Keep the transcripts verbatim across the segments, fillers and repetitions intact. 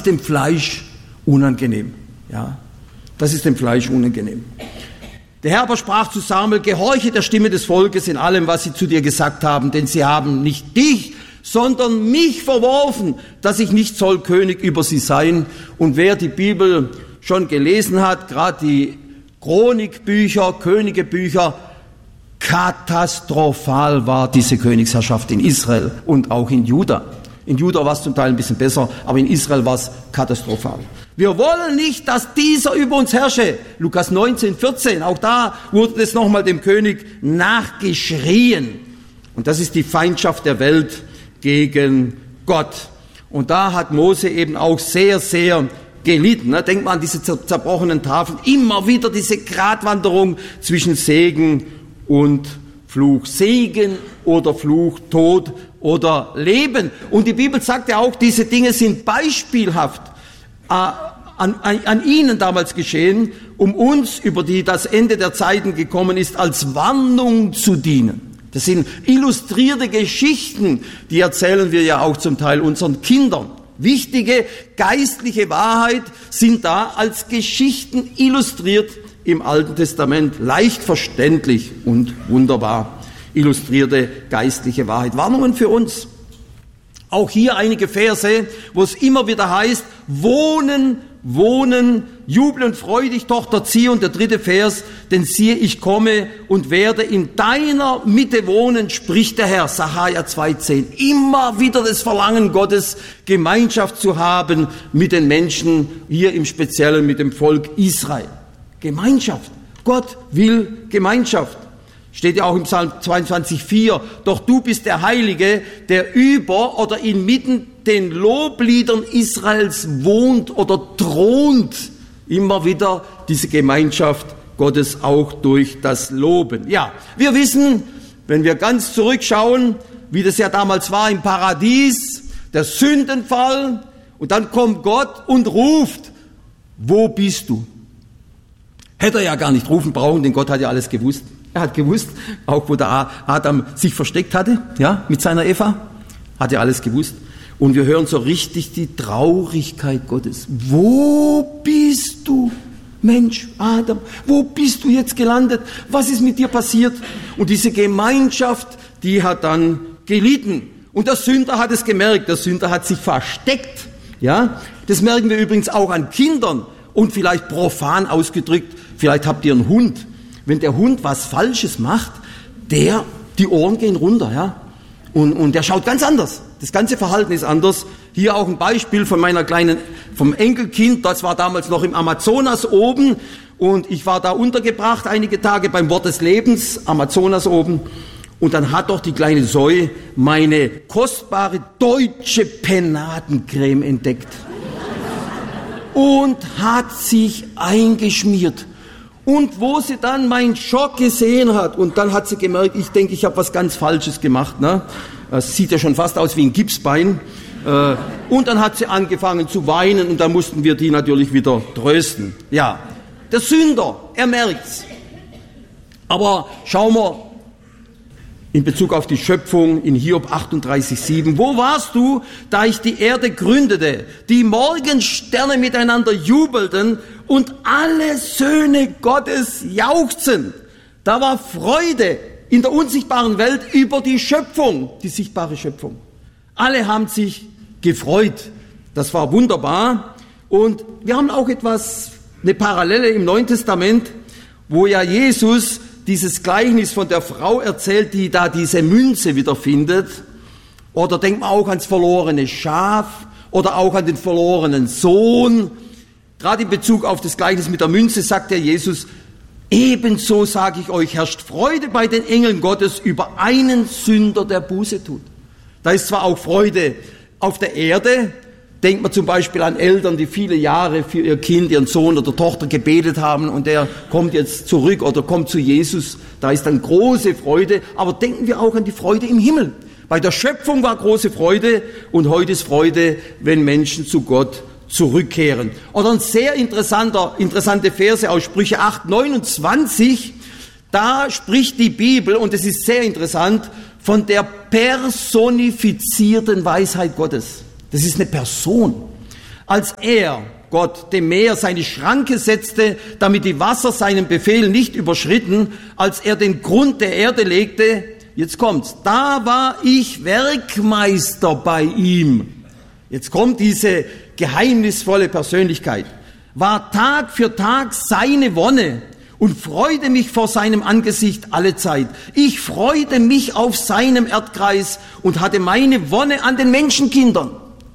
dem Fleisch unangenehm. Ja, das ist dem Fleisch unangenehm. Der Herr aber sprach zu Samuel, gehorche der Stimme des Volkes in allem, was sie zu dir gesagt haben, denn sie haben nicht dich, sondern mich verworfen, dass ich nicht soll König über sie sein. Und wer die Bibel schon gelesen hat, gerade die Chronikbücher, Königebücher, katastrophal war diese Königsherrschaft in Israel und auch in Juda. In Juda war es zum Teil ein bisschen besser, aber in Israel war es katastrophal. Wir wollen nicht, dass dieser über uns herrsche. Lukas neunzehn, vierzehn, auch da wurde es nochmal dem König nachgeschrien. Und das ist die Feindschaft der Welt gegen Gott. Und da hat Mose eben auch sehr, sehr gelitten. Denkt mal an diese zerbrochenen Tafeln. Immer wieder diese Gratwanderung zwischen Segen und Fluch. Segen oder Fluch, Tod oder Leben. Und die Bibel sagt ja auch, diese Dinge sind beispielhaft äh, an, an, an ihnen damals geschehen, um uns, über die das Ende der Zeiten gekommen ist, als Warnung zu dienen. Das sind illustrierte Geschichten, die erzählen wir ja auch zum Teil unseren Kindern. Wichtige geistliche Wahrheit sind da als Geschichten illustriert im Alten Testament, leicht verständlich und wunderbar illustrierte geistliche Wahrheit. Warnungen für uns. Auch hier einige Verse, wo es immer wieder heißt, wohnen, wohnen, juble und freu dich, Tochter Zion. Der dritte Vers, denn siehe, ich komme und werde in deiner Mitte wohnen, spricht der Herr. Sacharja zwei zehn. Immer wieder das Verlangen Gottes, Gemeinschaft zu haben mit den Menschen, hier im Speziellen mit dem Volk Israel. Gemeinschaft. Gott will Gemeinschaft. Steht ja auch im Psalm zweiundzwanzig vier. Doch du bist der Heilige, der über oder inmitten den Lobliedern Israels wohnt oder thront. Immer wieder diese Gemeinschaft Gottes auch durch das Loben. Ja, wir wissen, wenn wir ganz zurückschauen, wie das ja damals war im Paradies, der Sündenfall, und dann kommt Gott und ruft, wo bist du? Hätte er ja gar nicht rufen brauchen, denn Gott hat ja alles gewusst. Er hat gewusst, auch wo der Adam sich versteckt hatte, ja, mit seiner Eva, hat er alles gewusst. Und wir hören so richtig die Traurigkeit Gottes. Wo bist du, Mensch, Adam? Wo bist du jetzt gelandet? Was ist mit dir passiert? Und diese Gemeinschaft, die hat dann gelitten. Und der Sünder hat es gemerkt. Der Sünder hat sich versteckt. Ja, das merken wir übrigens auch an Kindern. Und vielleicht profan ausgedrückt, vielleicht habt ihr einen Hund. Wenn der Hund was Falsches macht, der, die Ohren gehen runter, ja. Und, und der schaut ganz anders. Das ganze Verhalten ist anders. Hier auch ein Beispiel von meiner kleinen, vom Enkelkind. Das war damals noch im Amazonas oben. Und ich war da untergebracht einige Tage beim Wort des Lebens, Amazonas oben. Und dann hat doch die kleine Zoe meine kostbare deutsche Penatencreme entdeckt. Und hat sich eingeschmiert. Und wo sie dann meinen Schock gesehen hat, und dann hat sie gemerkt, ich denke, ich habe was ganz Falsches gemacht. Ne? Das sieht ja schon fast aus wie ein Gipsbein. Und dann hat sie angefangen zu weinen und dann mussten wir die natürlich wieder trösten. Ja, der Sünder, er merkt's. Aber schauen wir in Bezug auf die Schöpfung in Hiob achtunddreißig sieben. Wo warst du, da ich die Erde gründete, die Morgensterne miteinander jubelten und alle Söhne Gottes jauchzen? Da war Freude in der unsichtbaren Welt über die Schöpfung, die sichtbare Schöpfung. Alle haben sich gefreut. Das war wunderbar. Und wir haben auch etwas, eine Parallele im Neuen Testament, wo ja Jesus dieses Gleichnis von der Frau erzählt, die da diese Münze wiederfindet. Oder denkt man auch ans verlorene Schaf oder auch an den verlorenen Sohn. Gerade in Bezug auf das Gleichnis mit der Münze sagt der Jesus, ebenso sage ich euch, herrscht Freude bei den Engeln Gottes über einen Sünder, der Buße tut. Da ist zwar auch Freude auf der Erde, denkt man zum Beispiel an Eltern, die viele Jahre für ihr Kind, ihren Sohn oder Tochter gebetet haben und der kommt jetzt zurück oder kommt zu Jesus. Da ist dann große Freude, aber denken wir auch an die Freude im Himmel. Bei der Schöpfung war große Freude und heute ist Freude, wenn Menschen zu Gott zurückkehren. Oder ein sehr interessanter, interessante Verse aus Sprüche acht, neunundzwanzig, da spricht die Bibel, und es ist sehr interessant, von der personifizierten Weisheit Gottes. Das ist eine Person. Als er, Gott, dem Meer seine Schranke setzte, damit die Wasser seinen Befehl nicht überschritten, als er den Grund der Erde legte, jetzt kommt's, da war ich Werkmeister bei ihm. Jetzt kommt diese geheimnisvolle Persönlichkeit. War Tag für Tag seine Wonne und freute mich vor seinem Angesicht alle Zeit. Ich freute mich auf seinem Erdkreis und hatte meine Wonne an den Menschenkindern.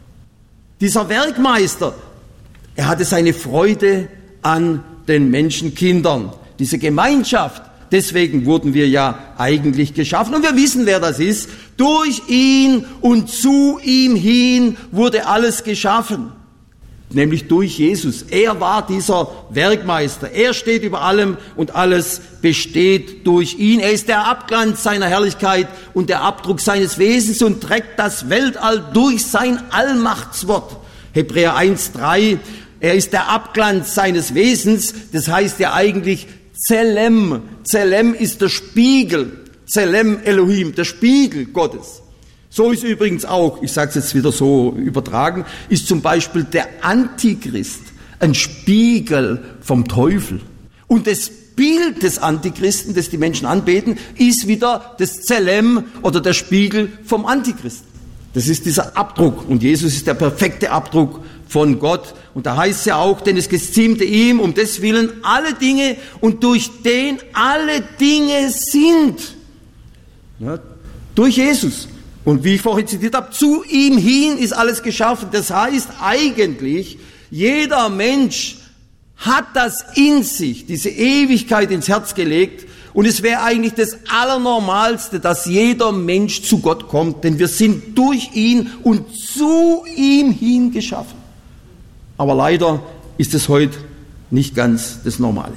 Dieser Werkmeister, er hatte seine Freude an den Menschenkindern. Diese Gemeinschaft, deswegen wurden wir ja eigentlich geschaffen. Und wir wissen, wer das ist. Durch ihn und zu ihm hin wurde alles geschaffen. Nämlich durch Jesus. Er war dieser Werkmeister. Er steht über allem und alles besteht durch ihn. Er ist der Abglanz seiner Herrlichkeit und der Abdruck seines Wesens und trägt das Weltall durch sein Allmachtswort. Hebräer eins drei, er ist der Abglanz seines Wesens. Das heißt ja eigentlich Zelem. Zelem ist der Spiegel. Zelem Elohim, der Spiegel Gottes. So ist übrigens auch, ich sage es jetzt wieder so übertragen, ist zum Beispiel der Antichrist ein Spiegel vom Teufel. Und das Bild des Antichristen, das die Menschen anbeten, ist wieder das Zelem oder der Spiegel vom Antichristen. Das ist dieser Abdruck. Und Jesus ist der perfekte Abdruck von Gott. Und da heißt es ja auch, denn es geziemte ihm um des Willen alle Dinge und durch den alle Dinge sind. Ja, durch Jesus. Und wie ich vorhin zitiert habe, zu ihm hin ist alles geschaffen. Das heißt eigentlich, jeder Mensch hat das in sich, diese Ewigkeit ins Herz gelegt. Und es wäre eigentlich das Allernormalste, dass jeder Mensch zu Gott kommt, denn wir sind durch ihn und zu ihm hin geschaffen. Aber leider ist es heute nicht ganz das Normale.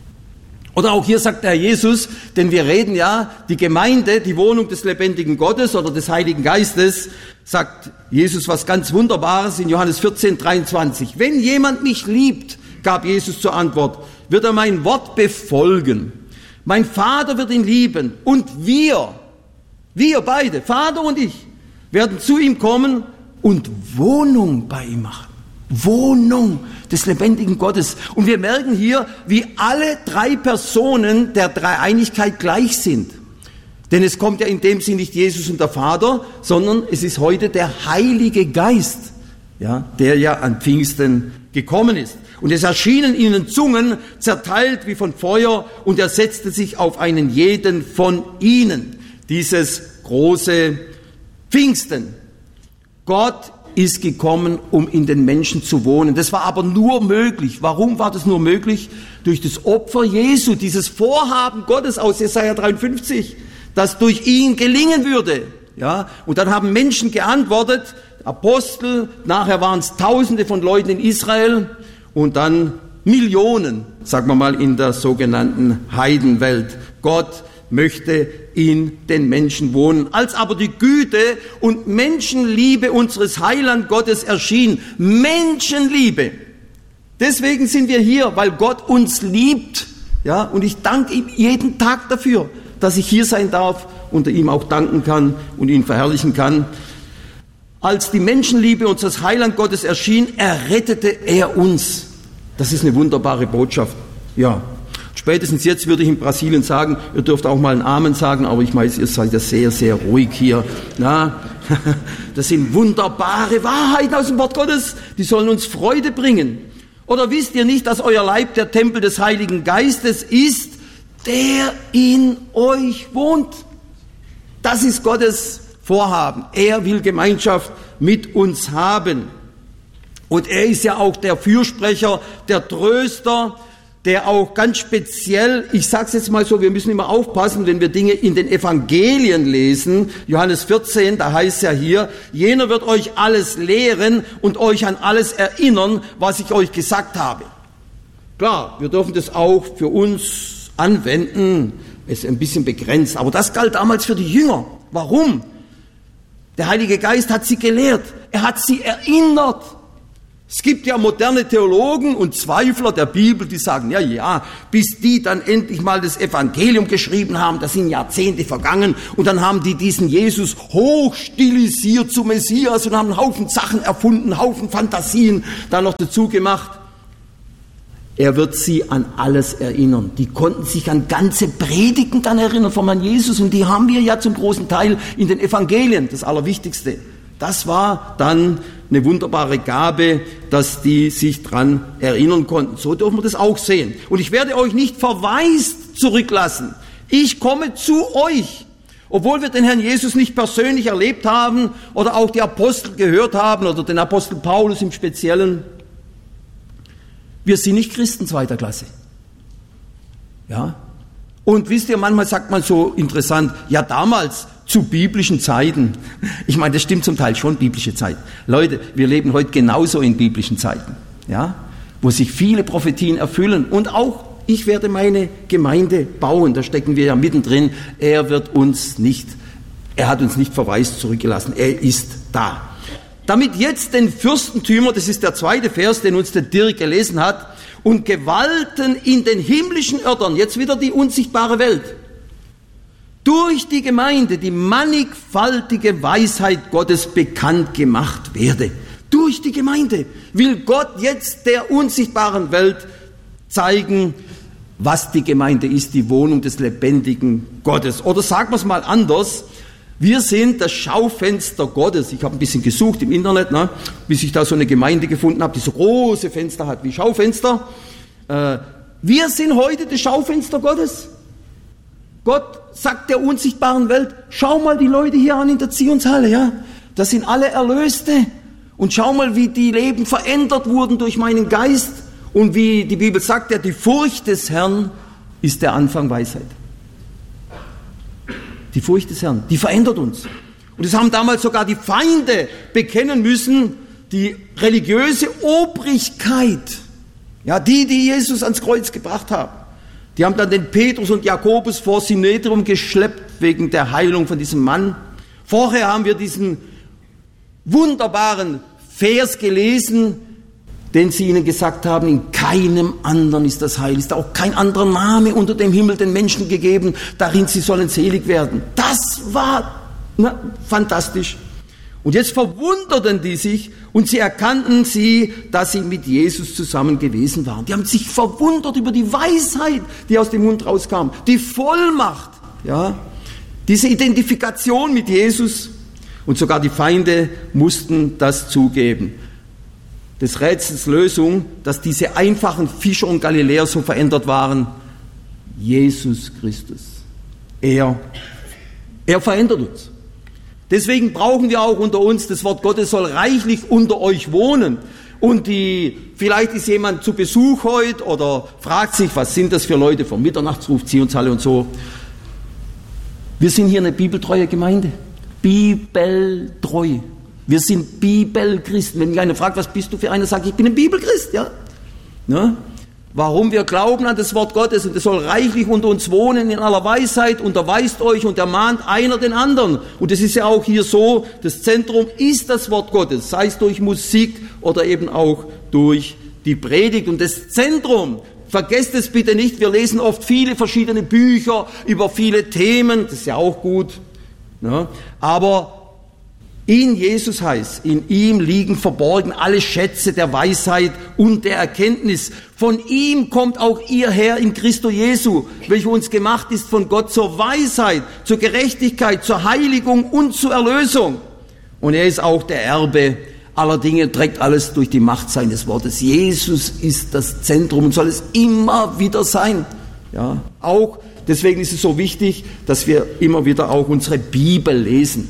Oder auch hier sagt der Herr Jesus, denn wir reden ja, die Gemeinde, die Wohnung des lebendigen Gottes oder des Heiligen Geistes, sagt Jesus was ganz Wunderbares in Johannes vierzehn dreiundzwanzig. Wenn jemand mich liebt, gab Jesus zur Antwort, wird er mein Wort befolgen. Mein Vater wird ihn lieben und wir, wir beide, Vater und ich, werden zu ihm kommen und Wohnung bei ihm machen. Wohnung des lebendigen Gottes. Und wir merken hier, wie alle drei Personen der Dreieinigkeit gleich sind. Denn es kommt ja in dem Sinn nicht Jesus und der Vater, sondern es ist heute der Heilige Geist, ja, der ja an Pfingsten gekommen ist. Und es erschienen ihnen Zungen, zerteilt wie von Feuer, und er setzte sich auf einen jeden von ihnen. Dieses große Pfingsten. Gott ist gekommen, um in den Menschen zu wohnen. Das war aber nur möglich. Warum war das nur möglich? Durch das Opfer Jesu, dieses Vorhaben Gottes aus Jesaja dreiundfünfzig, das durch ihn gelingen würde. Ja, und dann haben Menschen geantwortet, Apostel, nachher waren es Tausende von Leuten in Israel und dann Millionen, sagen wir mal, in der sogenannten Heidenwelt. Gott möchte in den Menschen wohnen. Als aber die Güte und Menschenliebe unseres Heiland Gottes erschien, Menschenliebe. Deswegen sind wir hier, weil Gott uns liebt. Ja, und ich danke ihm jeden Tag dafür, dass ich hier sein darf und ihm auch danken kann und ihn verherrlichen kann. Als die Menschenliebe unseres Heiland Gottes erschien, errettete er uns. Das ist eine wunderbare Botschaft. Ja. Spätestens jetzt würde ich in Brasilien sagen, ihr dürft auch mal einen Amen sagen, aber ich weiß, ihr seid ja sehr, sehr ruhig hier. Na, das sind wunderbare Wahrheiten aus dem Wort Gottes, die sollen uns Freude bringen. Oder wisst ihr nicht, dass euer Leib der Tempel des Heiligen Geistes ist, der in euch wohnt? Das ist Gottes Vorhaben. Er will Gemeinschaft mit uns haben. Und er ist ja auch der Fürsprecher, der Tröster, der auch ganz speziell, ich sage es jetzt mal so, wir müssen immer aufpassen, wenn wir Dinge in den Evangelien lesen, Johannes vierzehn, da heißt es ja hier, jener wird euch alles lehren und euch an alles erinnern, was ich euch gesagt habe. Klar, wir dürfen das auch für uns anwenden, ist ein bisschen begrenzt, aber das galt damals für die Jünger. Warum? Der Heilige Geist hat sie gelehrt, er hat sie erinnert. Es gibt ja moderne Theologen und Zweifler der Bibel, die sagen, ja, ja, bis die dann endlich mal das Evangelium geschrieben haben, da sind Jahrzehnte vergangen und dann haben die diesen Jesus hochstilisiert zum Messias und haben einen Haufen Sachen erfunden, einen Haufen Fantasien da noch dazu gemacht. Er wird sie an alles erinnern. Die konnten sich an ganze Predigten dann erinnern vom Herrn Jesus und die haben wir ja zum großen Teil in den Evangelien, das Allerwichtigste. Das war dann eine wunderbare Gabe, dass die sich dran erinnern konnten. So dürfen wir das auch sehen. Und ich werde euch nicht verwaist zurücklassen. Ich komme zu euch. Obwohl wir den Herrn Jesus nicht persönlich erlebt haben oder auch die Apostel gehört haben oder den Apostel Paulus im Speziellen. Wir sind nicht Christen zweiter Klasse. Ja? Und wisst ihr, manchmal sagt man so interessant, ja damals zu biblischen Zeiten. Ich meine, das stimmt zum Teil schon, biblische Zeiten. Leute, wir leben heute genauso in biblischen Zeiten, ja, wo sich viele Prophetien erfüllen. Und auch ich werde meine Gemeinde bauen, da stecken wir ja mittendrin. Er wird uns nicht, er hat uns nicht verwaist zurückgelassen, er ist da. Damit jetzt den Fürstentümer, das ist der zweite Vers, den uns der Dirk gelesen hat, und Gewalten in den himmlischen Örtern, jetzt wieder die unsichtbare Welt, durch die Gemeinde die mannigfaltige Weisheit Gottes bekannt gemacht werde. Durch die Gemeinde will Gott jetzt der unsichtbaren Welt zeigen, was die Gemeinde ist, die Wohnung des lebendigen Gottes. Oder sagen wir es mal anders, wir sind das Schaufenster Gottes. Ich habe ein bisschen gesucht im Internet, ne, bis ich da so eine Gemeinde gefunden habe, die so große Fenster hat wie Schaufenster. Äh, wir sind heute das Schaufenster Gottes. Gott sagt der unsichtbaren Welt, schau mal die Leute hier an in der Zionshalle, ja, das sind alle Erlöste und schau mal, wie die Leben verändert wurden durch meinen Geist und wie die Bibel sagt, ja, die Furcht des Herrn ist der Anfang Weisheit. Die Furcht des Herrn, die verändert uns. Und das haben damals sogar die Feinde bekennen müssen, die religiöse Obrigkeit, ja, die, die Jesus ans Kreuz gebracht haben. Die haben dann den Petrus und Jakobus vor Synedrium geschleppt wegen der Heilung von diesem Mann. Vorher haben wir diesen wunderbaren Vers gelesen, den sie ihnen gesagt haben, in keinem anderen ist das Heil, ist auch kein anderer Name unter dem Himmel den Menschen gegeben, darin sie sollen selig werden. Das war na, fantastisch. Und jetzt verwunderten die sich und sie erkannten sie, dass sie mit Jesus zusammen gewesen waren. Die haben sich verwundert über die Weisheit, die aus dem Mund rauskam, die Vollmacht, ja, diese Identifikation mit Jesus. Und sogar die Feinde mussten das zugeben. Des Rätsels Lösung, dass diese einfachen Fischer und Galiläer so verändert waren. Jesus Christus. Er, er verändert uns. Deswegen brauchen wir auch unter uns, das Wort Gottes soll reichlich unter euch wohnen. Und die, vielleicht ist jemand zu Besuch heute oder fragt sich, was sind das für Leute vom Mitternachtsruf, Zionshalle und so. Wir sind hier eine bibeltreue Gemeinde. Bibeltreu. Wir sind Bibelchristen. Wenn mich einer fragt, was bist du für einer, sage ich, ich bin ein Bibelchrist. Ja? Ne? Warum wir glauben an das Wort Gottes und es soll reichlich unter uns wohnen in aller Weisheit, unterweist euch und ermahnt einer den anderen. Und es ist ja auch hier so, das Zentrum ist das Wort Gottes, sei es durch Musik oder eben auch durch die Predigt. Und das Zentrum, vergesst es bitte nicht, wir lesen oft viele verschiedene Bücher über viele Themen, das ist ja auch gut, ne? Aber in Jesus heißt, in ihm liegen verborgen alle Schätze der Weisheit und der Erkenntnis. Von ihm kommt auch ihr her in Christo Jesu, welcher uns gemacht ist von Gott zur Weisheit, zur Gerechtigkeit, zur Heiligung und zur Erlösung. Und er ist auch der Erbe aller Dinge, trägt alles durch die Macht seines Wortes. Jesus ist das Zentrum und soll es immer wieder sein. Ja, auch deswegen ist es so wichtig, dass wir immer wieder auch unsere Bibel lesen.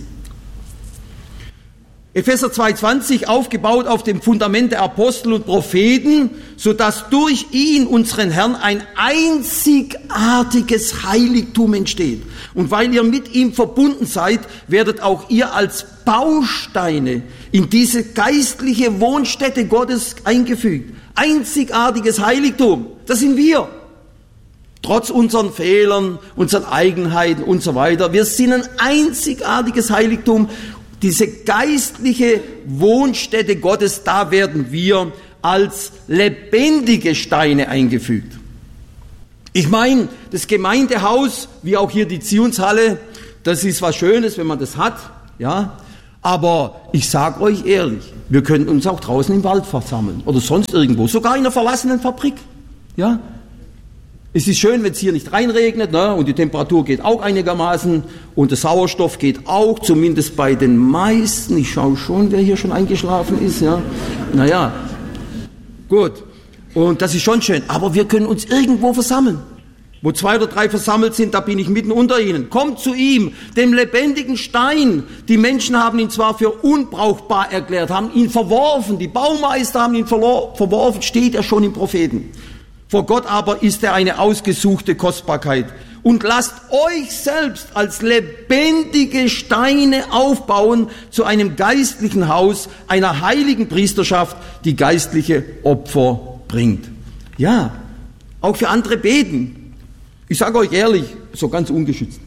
Epheser zwei zwanzig, aufgebaut auf dem Fundament der Apostel und Propheten, sodass durch ihn, unseren Herrn, ein einzigartiges Heiligtum entsteht. Und weil ihr mit ihm verbunden seid, werdet auch ihr als Bausteine in diese geistliche Wohnstätte Gottes eingefügt. Einzigartiges Heiligtum, das sind wir. Trotz unseren Fehlern, unseren Eigenheiten und so weiter. Wir sind ein einzigartiges Heiligtum. diese geistliche Wohnstätte Gottes, da werden wir als lebendige Steine eingefügt. Ich meine, das Gemeindehaus, wie auch hier die Zionshalle, das ist was Schönes, wenn man das hat, ja. Aber ich sage euch ehrlich, wir könnten uns auch draußen im Wald versammeln oder sonst irgendwo, sogar in einer verlassenen Fabrik, ja. Es ist schön, wenn es hier nicht reinregnet, ne? Und die Temperatur geht auch einigermaßen und der Sauerstoff geht auch, zumindest bei den meisten. Ich schaue schon, wer hier schon eingeschlafen ist, ja. Naja, gut. Und das ist schon schön. Aber wir können uns irgendwo versammeln. Wo zwei oder drei versammelt sind, da bin ich mitten unter ihnen. Kommt zu ihm, dem lebendigen Stein. Die Menschen haben ihn zwar für unbrauchbar erklärt, haben ihn verworfen. Die Baumeister haben ihn verworfen, steht ja schon im Propheten. Vor Gott aber ist er eine ausgesuchte Kostbarkeit. Und lasst euch selbst als lebendige Steine aufbauen zu einem geistlichen Haus, einer heiligen Priesterschaft, die geistliche Opfer bringt. Ja, auch für andere beten. Ich sage euch ehrlich, so ganz ungeschützt.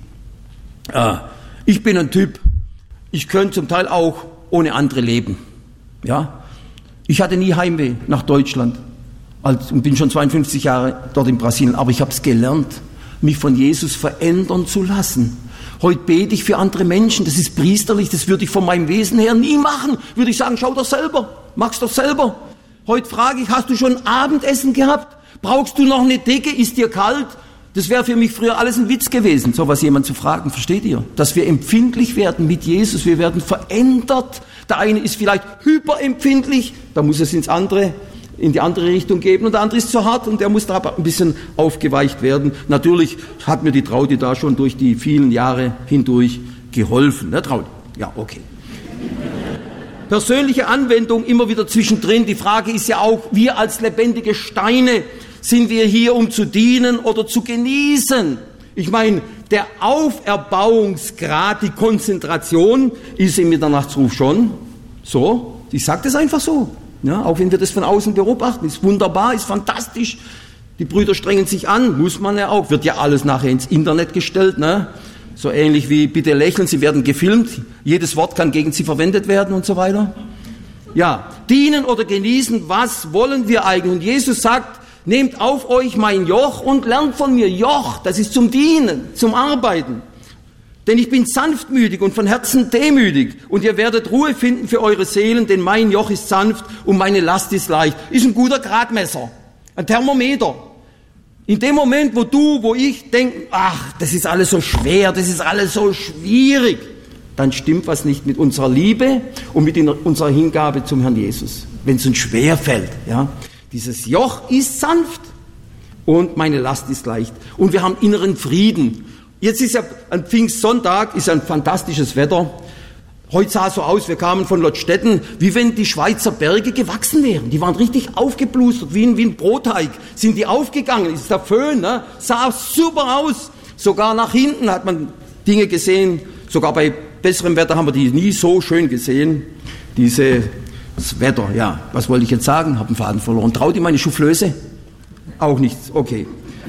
Ich bin ein Typ, ich könnte zum Teil auch ohne andere leben. Ja, ich hatte nie Heimweh nach Deutschland. Und bin schon zweiundfünfzig Jahre dort in Brasilien, aber ich habe es gelernt, mich von Jesus verändern zu lassen. Heute bete ich für andere Menschen, das ist priesterlich, das würde ich von meinem Wesen her nie machen. Würde ich sagen, schau doch selber, mach's doch selber. Heute frage ich, hast du schon Abendessen gehabt? Brauchst du noch eine Decke? Ist dir kalt? Das wäre für mich früher alles ein Witz gewesen, sowas jemand zu fragen, versteht ihr? Dass wir empfindlich werden mit Jesus, wir werden verändert. Der eine ist vielleicht hyperempfindlich, da muss es ins andere in die andere Richtung geben und der andere ist zu hart und der muss da ein bisschen aufgeweicht werden. Natürlich hat mir die Traudi da schon durch die vielen Jahre hindurch geholfen. Ne, Traudi? Ja, okay. Persönliche Anwendung immer wieder zwischendrin. Die Frage ist ja auch, wir als lebendige Steine, sind wir hier, um zu dienen oder zu genießen? Ich meine, der Auferbauungsgrad, die Konzentration ist im Mitternachtsruf schon so. Ich sage das einfach so. Ja, auch wenn wir das von außen beobachten, ist wunderbar, ist fantastisch. Die Brüder strengen sich an, muss man ja auch. Wird ja alles nachher ins Internet gestellt, ne? So ähnlich wie bitte lächeln, sie werden gefilmt. Jedes Wort kann gegen sie verwendet werden und so weiter. Ja, dienen oder genießen, was wollen wir eigentlich? Und Jesus sagt, nehmt auf euch mein Joch und lernt von mir. Joch, das ist zum Dienen, zum Arbeiten. Denn ich bin sanftmütig und von Herzen demütig und ihr werdet Ruhe finden für eure Seelen, denn mein Joch ist sanft und meine Last ist leicht. Ist ein guter Gradmesser, ein Thermometer. In dem Moment, wo du, wo ich denke, ach, das ist alles so schwer, das ist alles so schwierig, dann stimmt was nicht mit unserer Liebe und mit unserer Hingabe zum Herrn Jesus. Wenn es uns schwer fällt, ja. Dieses Joch ist sanft und meine Last ist leicht. Und wir haben inneren Frieden. Jetzt ist ja ein Pfingstsonntag, ist ein fantastisches Wetter. Heute sah es so aus, wir kamen von Lottstetten, wie wenn die Schweizer Berge gewachsen wären. Die waren richtig aufgeblustert, wie ein, wie ein Brotteig. Sind die aufgegangen, ist der Föhn, ne? Sah super aus. Sogar nach hinten hat man Dinge gesehen. Sogar bei besserem Wetter haben wir die nie so schön gesehen. Dieses Wetter, ja. Was wollte ich jetzt sagen? Hab den Faden verloren. Traut ihr meine Soufflöse? Auch nichts, okay.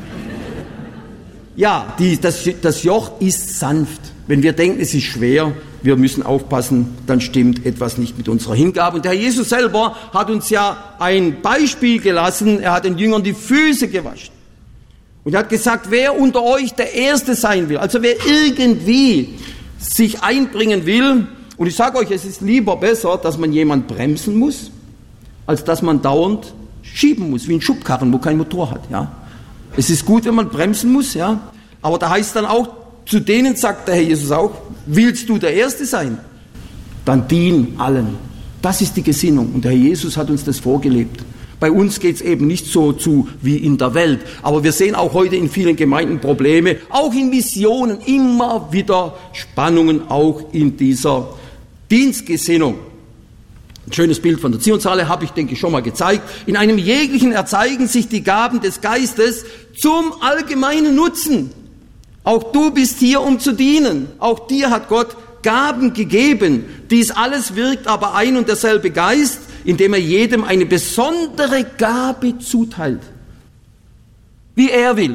Ja, die, das, das Joch ist sanft. Wenn wir denken, es ist schwer, wir müssen aufpassen, dann stimmt etwas nicht mit unserer Hingabe. Und der Herr Jesus selber hat uns ja ein Beispiel gelassen. Er hat den Jüngern die Füße gewaschen. Und er hat gesagt, wer unter euch der Erste sein will, also wer irgendwie sich einbringen will, und ich sage euch, es ist lieber besser, dass man jemand bremsen muss, als dass man dauernd schieben muss, wie ein Schubkarren, wo kein Motor hat, ja. Es ist gut, wenn man bremsen muss, ja. Aber da heißt dann auch, zu denen sagt der Herr Jesus auch, willst du der Erste sein? Dann dien allen. Das ist die Gesinnung. Und der Herr Jesus hat uns das vorgelebt. Bei uns geht es eben nicht so zu wie in der Welt. Aber wir sehen auch heute in vielen Gemeinden Probleme, auch in Missionen, immer wieder Spannungen, auch in dieser Dienstgesinnung. Ein schönes Bild von der Zionshalle habe ich, denke ich, schon mal gezeigt. In einem jeglichen erzeigen sich die Gaben des Geistes zum allgemeinen Nutzen. Auch du bist hier, um zu dienen. Auch dir hat Gott Gaben gegeben. Dies alles wirkt aber ein und derselbe Geist, indem er jedem eine besondere Gabe zuteilt. Wie er will.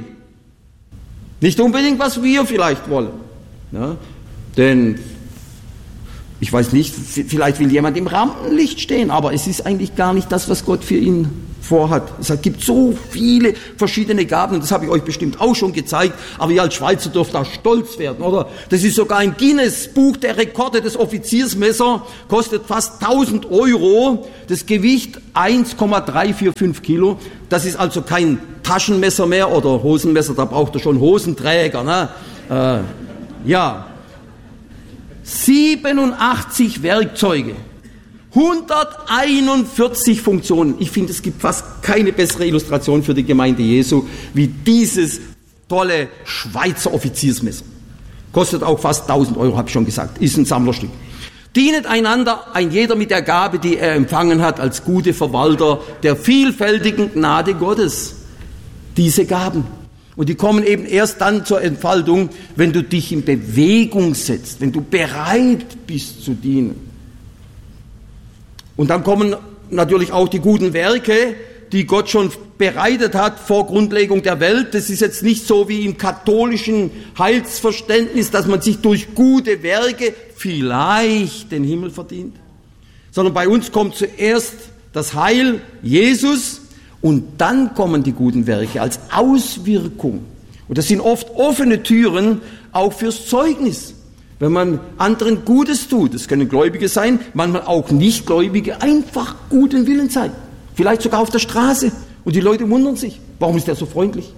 Nicht unbedingt, was wir vielleicht wollen. Ja? Denn Ich weiß nicht, vielleicht will jemand im Rampenlicht stehen, aber es ist eigentlich gar nicht das, was Gott für ihn vorhat. Es gibt so viele verschiedene Gaben, und das habe ich euch bestimmt auch schon gezeigt, aber ihr als Schweizer dürft da stolz werden, oder? Das ist sogar ein Guinness-Buch der Rekorde. Das Offiziersmesser kostet fast tausend Euro, das Gewicht eins Komma drei vier fünf Kilo. Das ist also kein Taschenmesser mehr oder Hosenmesser, da braucht er schon Hosenträger, ne? Äh, ja. siebenundachtzig Werkzeuge, hunderteinundvierzig Funktionen. Ich finde, es gibt fast keine bessere Illustration für die Gemeinde Jesu wie dieses tolle Schweizer Offiziersmesser. Kostet auch fast tausend Euro, habe ich schon gesagt. Ist ein Sammlerstück. Dienet einander, ein jeder mit der Gabe, die er empfangen hat, als gute Verwalter der vielfältigen Gnade Gottes. Diese Gaben. Und die kommen eben erst dann zur Entfaltung, wenn du dich in Bewegung setzt, wenn du bereit bist zu dienen. Und dann kommen natürlich auch die guten Werke, die Gott schon bereitet hat vor Grundlegung der Welt. Das ist jetzt nicht so wie im katholischen Heilsverständnis, dass man sich durch gute Werke vielleicht den Himmel verdient, sondern bei uns kommt zuerst das Heil, Jesus, und dann kommen die guten Werke als Auswirkung. Und das sind oft offene Türen, auch fürs Zeugnis. Wenn man anderen Gutes tut, das können Gläubige sein, manchmal auch Nichtgläubige, einfach guten Willen sein. Vielleicht sogar auf der Straße. Und die Leute wundern sich, warum ist der so freundlich?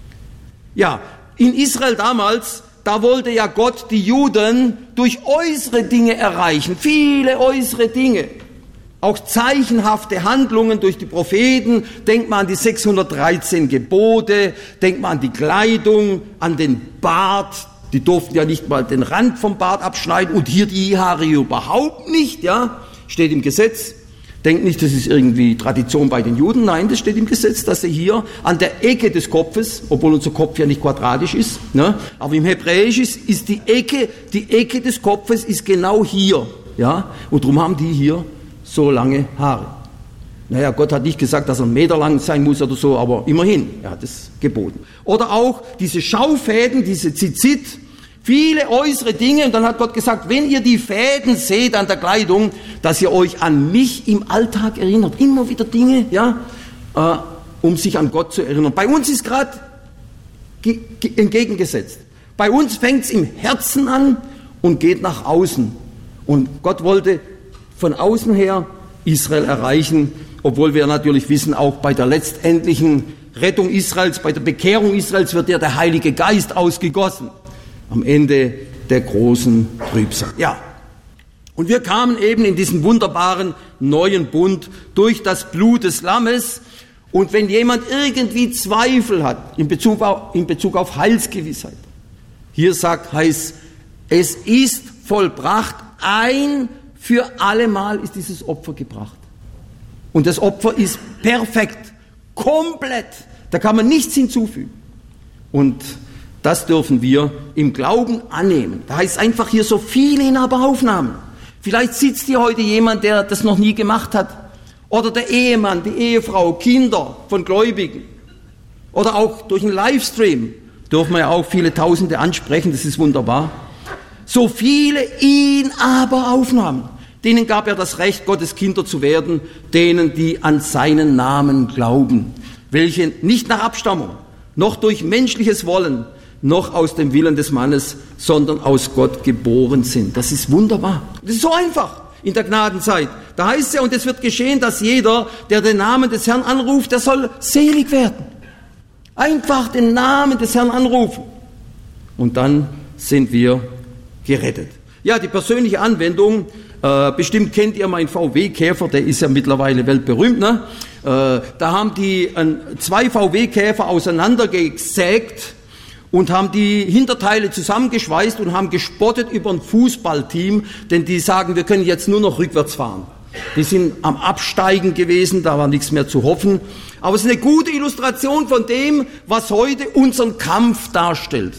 Ja, in Israel damals, da wollte ja Gott die Juden durch äußere Dinge erreichen. Viele äußere Dinge. Auch zeichenhafte Handlungen durch die Propheten. Denkt man an die sechshundertdreizehn Gebote, denkt man an die Kleidung, an den Bart. Die durften ja nicht mal den Rand vom Bart abschneiden und hier die Haare überhaupt nicht, ja. Steht im Gesetz. Denkt nicht, das ist irgendwie Tradition bei den Juden. Nein, das steht im Gesetz, dass sie hier an der Ecke des Kopfes, obwohl unser Kopf ja nicht quadratisch ist, ne, aber im Hebräisch ist, ist die Ecke, die Ecke des Kopfes ist genau hier, ja. Und darum haben die hier so lange Haare. Naja, Gott hat nicht gesagt, dass er einen Meter lang sein muss oder so, aber immerhin, er hat es geboten. Oder auch diese Schaufäden, diese Zizit, viele äußere Dinge, und dann hat Gott gesagt, wenn ihr die Fäden seht an der Kleidung, dass ihr euch an mich im Alltag erinnert. Immer wieder Dinge, ja, äh, um sich an Gott zu erinnern. Bei uns ist gerade ge- ge- entgegengesetzt. Bei uns fängt es im Herzen an und geht nach außen. Und Gott wollte von außen her Israel erreichen, obwohl wir natürlich wissen, auch bei der letztendlichen Rettung Israels, bei der Bekehrung Israels wird ja der Heilige Geist ausgegossen. Am Ende der großen Trübsal. Ja. Und wir kamen eben in diesen wunderbaren neuen Bund durch das Blut des Lammes. Und wenn jemand irgendwie Zweifel hat in Bezug auf, in Bezug auf Heilsgewissheit, hier sagt, heißt, es ist vollbracht, ein für allemal ist dieses Opfer gebracht. Und das Opfer ist perfekt, komplett. Da kann man nichts hinzufügen. Und das dürfen wir im Glauben annehmen. Da heißt einfach hier so viele in aber Aufnahmen. Vielleicht sitzt hier heute jemand, der das noch nie gemacht hat. Oder der Ehemann, die Ehefrau, Kinder von Gläubigen. Oder auch durch einen Livestream dürfen wir ja auch viele Tausende ansprechen, das ist wunderbar. So viele in aber Aufnahmen. Denen gab er das Recht, Gottes Kinder zu werden, denen, die an seinen Namen glauben, welche nicht nach Abstammung, noch durch menschliches Wollen, noch aus dem Willen des Mannes, sondern aus Gott geboren sind. Das ist wunderbar. Das ist so einfach in der Gnadenzeit. Da heißt es ja, und es wird geschehen, dass jeder, der den Namen des Herrn anruft, der soll selig werden. Einfach den Namen des Herrn anrufen. Und dann sind wir gerettet. Ja, die persönliche Anwendung, äh, bestimmt kennt ihr meinen V W-Käfer, der ist ja mittlerweile weltberühmt, ne? Äh, da haben die äh, zwei V W-Käfer auseinandergesägt und haben die Hinterteile zusammengeschweißt und haben gespottet über ein Fußballteam, denn die sagen, wir können jetzt nur noch rückwärts fahren. Die sind am Absteigen gewesen, da war nichts mehr zu hoffen. Aber es ist eine gute Illustration von dem, was heute unseren Kampf darstellt.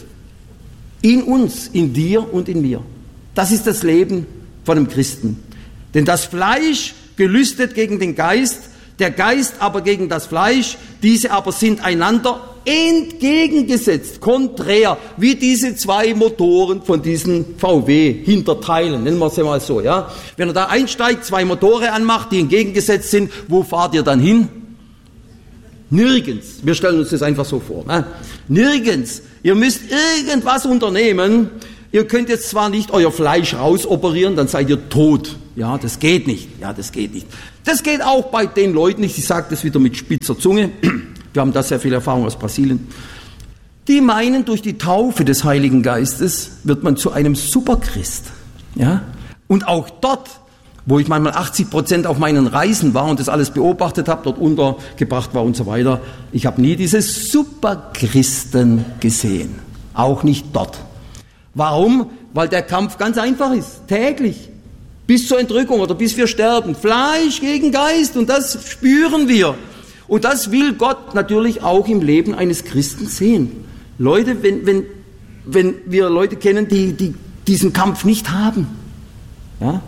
In uns, in dir und in mir. Das ist das Leben von einem Christen. Denn das Fleisch gelüstet gegen den Geist, der Geist aber gegen das Fleisch, diese aber sind einander entgegengesetzt, konträr, wie diese zwei Motoren von diesen V W-Hinterteilen, nennen wir es mal so, ja. Wenn er da einsteigt, zwei Motore anmacht, die entgegengesetzt sind, wo fahrt ihr dann hin? Nirgends. Wir stellen uns das einfach so vor. Ne? Nirgends. Ihr müsst irgendwas unternehmen. Ihr könnt jetzt zwar nicht euer Fleisch rausoperieren, dann seid ihr tot. Ja, das geht nicht. Ja, das geht nicht. Das geht auch bei den Leuten nicht. Ich sage das wieder mit spitzer Zunge. Wir haben da sehr viel Erfahrung aus Brasilien. Die meinen, durch die Taufe des Heiligen Geistes wird man zu einem Superchrist. Ja? Und auch dort, wo ich manchmal achtzig Prozent auf meinen Reisen war und das alles beobachtet habe, dort untergebracht war und so weiter, ich habe nie diese Superchristen gesehen. Auch nicht dort. Warum? Weil der Kampf ganz einfach ist. Täglich. Bis zur Entrückung oder bis wir sterben. Fleisch gegen Geist. Und das spüren wir. Und das will Gott natürlich auch im Leben eines Christen sehen. Leute, wenn, wenn, wenn wir Leute kennen, die, die diesen Kampf nicht haben, ja,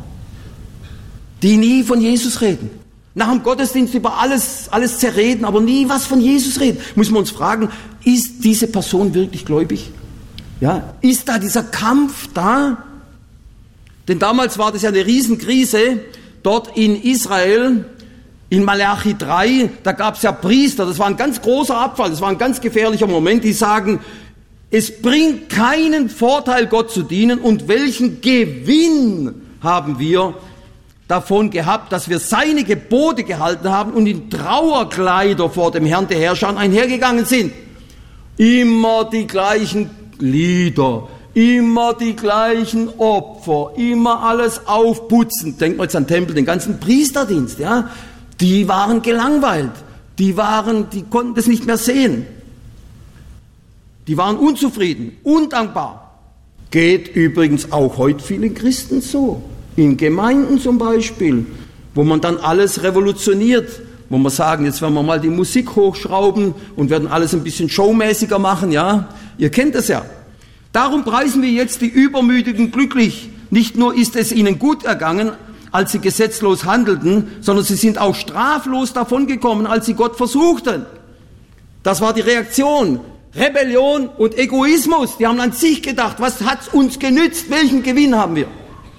die nie von Jesus reden, nach dem Gottesdienst über alles, alles zerreden, aber nie was von Jesus reden, muss man uns fragen, ist diese Person wirklich gläubig? Ja, ist da dieser Kampf da? Denn damals war das ja eine Riesenkrise dort in Israel, in Malachi drei, da gab es ja Priester, das war ein ganz großer Abfall, das war ein ganz gefährlicher Moment, die sagen, es bringt keinen Vorteil, Gott zu dienen, und welchen Gewinn haben wir davon gehabt, dass wir seine Gebote gehalten haben und in Trauerkleider vor dem Herrn der Herrscher einhergegangen sind. Immer die gleichen Lieder, immer die gleichen Opfer, immer alles aufputzen. Denkt mal jetzt an den Tempel, den ganzen Priesterdienst, ja. Die waren gelangweilt, die waren, die konnten das nicht mehr sehen. Die waren unzufrieden, undankbar. Geht übrigens auch heute vielen Christen so. In Gemeinden zum Beispiel, wo man dann alles revolutioniert, wo wir sagen, jetzt werden wir mal die Musik hochschrauben und werden alles ein bisschen showmäßiger machen, ja. Ihr kennt das ja. Darum preisen wir jetzt die Übermütigen glücklich. Nicht nur ist es ihnen gut ergangen, als sie gesetzlos handelten, sondern sie sind auch straflos davongekommen, als sie Gott versuchten. Das war die Reaktion. Rebellion und Egoismus. Die haben an sich gedacht, was hat's uns genützt? Welchen Gewinn haben wir?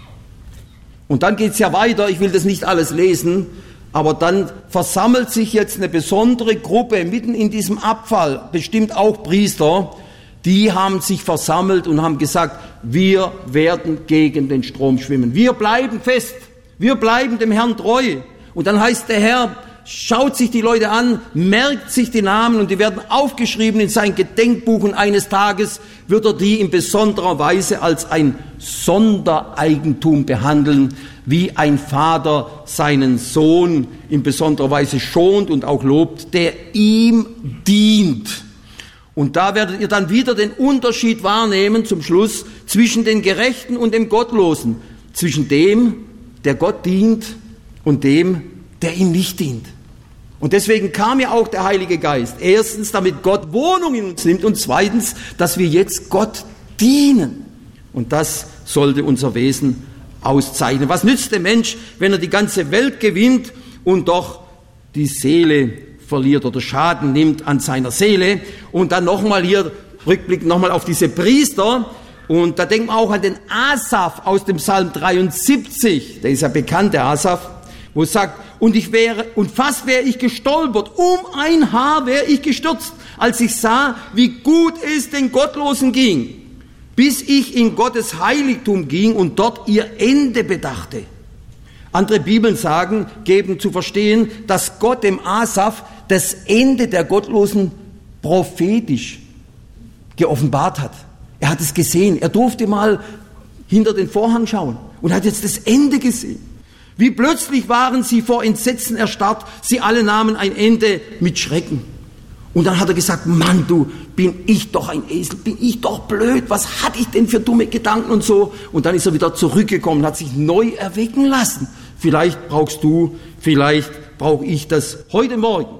Und dann geht's ja weiter. Ich will das nicht alles lesen, aber dann versammelt sich jetzt eine besondere Gruppe mitten in diesem Abfall, bestimmt auch Priester, die haben sich versammelt und haben gesagt, wir werden gegen den Strom schwimmen. Wir bleiben fest. Wir bleiben dem Herrn treu. Und dann heißt der Herr, schaut sich die Leute an, merkt sich die Namen und die werden aufgeschrieben in sein Gedenkbuch und eines Tages wird er die in besonderer Weise als ein Sondereigentum behandeln, wie ein Vater seinen Sohn in besonderer Weise schont und auch lobt, der ihm dient. Und da werdet ihr dann wieder den Unterschied wahrnehmen zum Schluss zwischen den Gerechten und dem Gottlosen, zwischen dem, der Gott dient und dem, der ihm nicht dient. Und deswegen kam ja auch der Heilige Geist. Erstens, damit Gott Wohnung in uns nimmt und zweitens, dass wir jetzt Gott dienen. Und das sollte unser Wesen auszeichnen. Was nützt der Mensch, wenn er die ganze Welt gewinnt und doch die Seele verliert oder Schaden nimmt an seiner Seele? Und dann nochmal hier, Rückblick nochmal auf diese Priester. Und da denken wir auch an den Asaf aus dem Psalm dreiundsiebzig, der ist ja bekannt, der Asaf, wo es sagt, und ich wäre, und fast wäre ich gestolpert, um ein Haar wäre ich gestürzt, als ich sah, wie gut es den Gottlosen ging, bis ich in Gottes Heiligtum ging und dort ihr Ende bedachte. Andere Bibeln sagen, geben zu verstehen, dass Gott dem Asaf das Ende der Gottlosen prophetisch geoffenbart hat. Er hat es gesehen. Er durfte mal hinter den Vorhang schauen und hat jetzt das Ende gesehen. Wie plötzlich waren sie vor Entsetzen erstarrt. Sie alle nahmen ein Ende mit Schrecken. Und dann hat er gesagt, Mann, du, bin ich doch ein Esel, bin ich doch blöd. Was hatte ich denn für dumme Gedanken und so? Und dann ist er wieder zurückgekommen, hat sich neu erwecken lassen. Vielleicht brauchst du, vielleicht brauche ich das heute Morgen.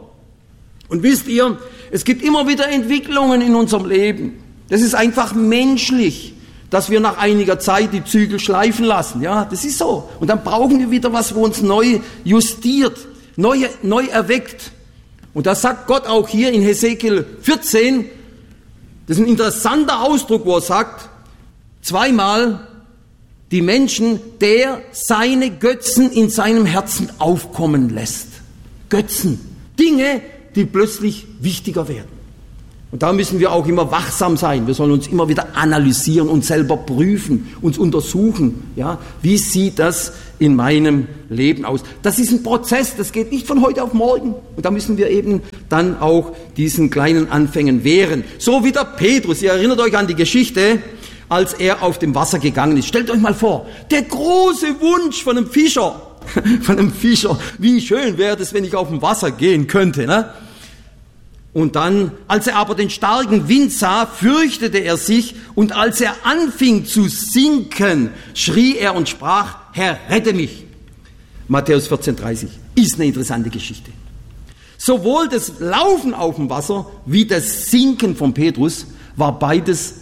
Und wisst ihr, es gibt immer wieder Entwicklungen in unserem Leben. Das ist einfach menschlich, dass wir nach einiger Zeit die Zügel schleifen lassen. Ja, das ist so. Und dann brauchen wir wieder was, wo uns neu justiert, neu, neu erweckt. Und das sagt Gott auch hier in Hesekiel vierzehn, das ist ein interessanter Ausdruck, wo er sagt, zweimal, die Menschen, der seine Götzen in seinem Herzen aufkommen lässt. Götzen, Dinge, die plötzlich wichtiger werden. Und da müssen wir auch immer wachsam sein. Wir sollen uns immer wieder analysieren, uns selber prüfen, uns untersuchen. Ja, wie sieht das in meinem Leben aus? Das ist ein Prozess, das geht nicht von heute auf morgen. Und da müssen wir eben dann auch diesen kleinen Anfängen wehren. So wie der Petrus, ihr erinnert euch an die Geschichte, als er auf dem Wasser gegangen ist. Stellt euch mal vor, der große Wunsch von einem Fischer, von einem Fischer, wie schön wäre es, wenn ich auf dem Wasser gehen könnte, ne? Und dann, als er aber den starken Wind sah, fürchtete er sich, und als er anfing zu sinken, schrie er und sprach, Herr, rette mich. Matthäus vierzehn, dreißig. Ist eine interessante Geschichte. Sowohl das Laufen auf dem Wasser wie das Sinken von Petrus war beides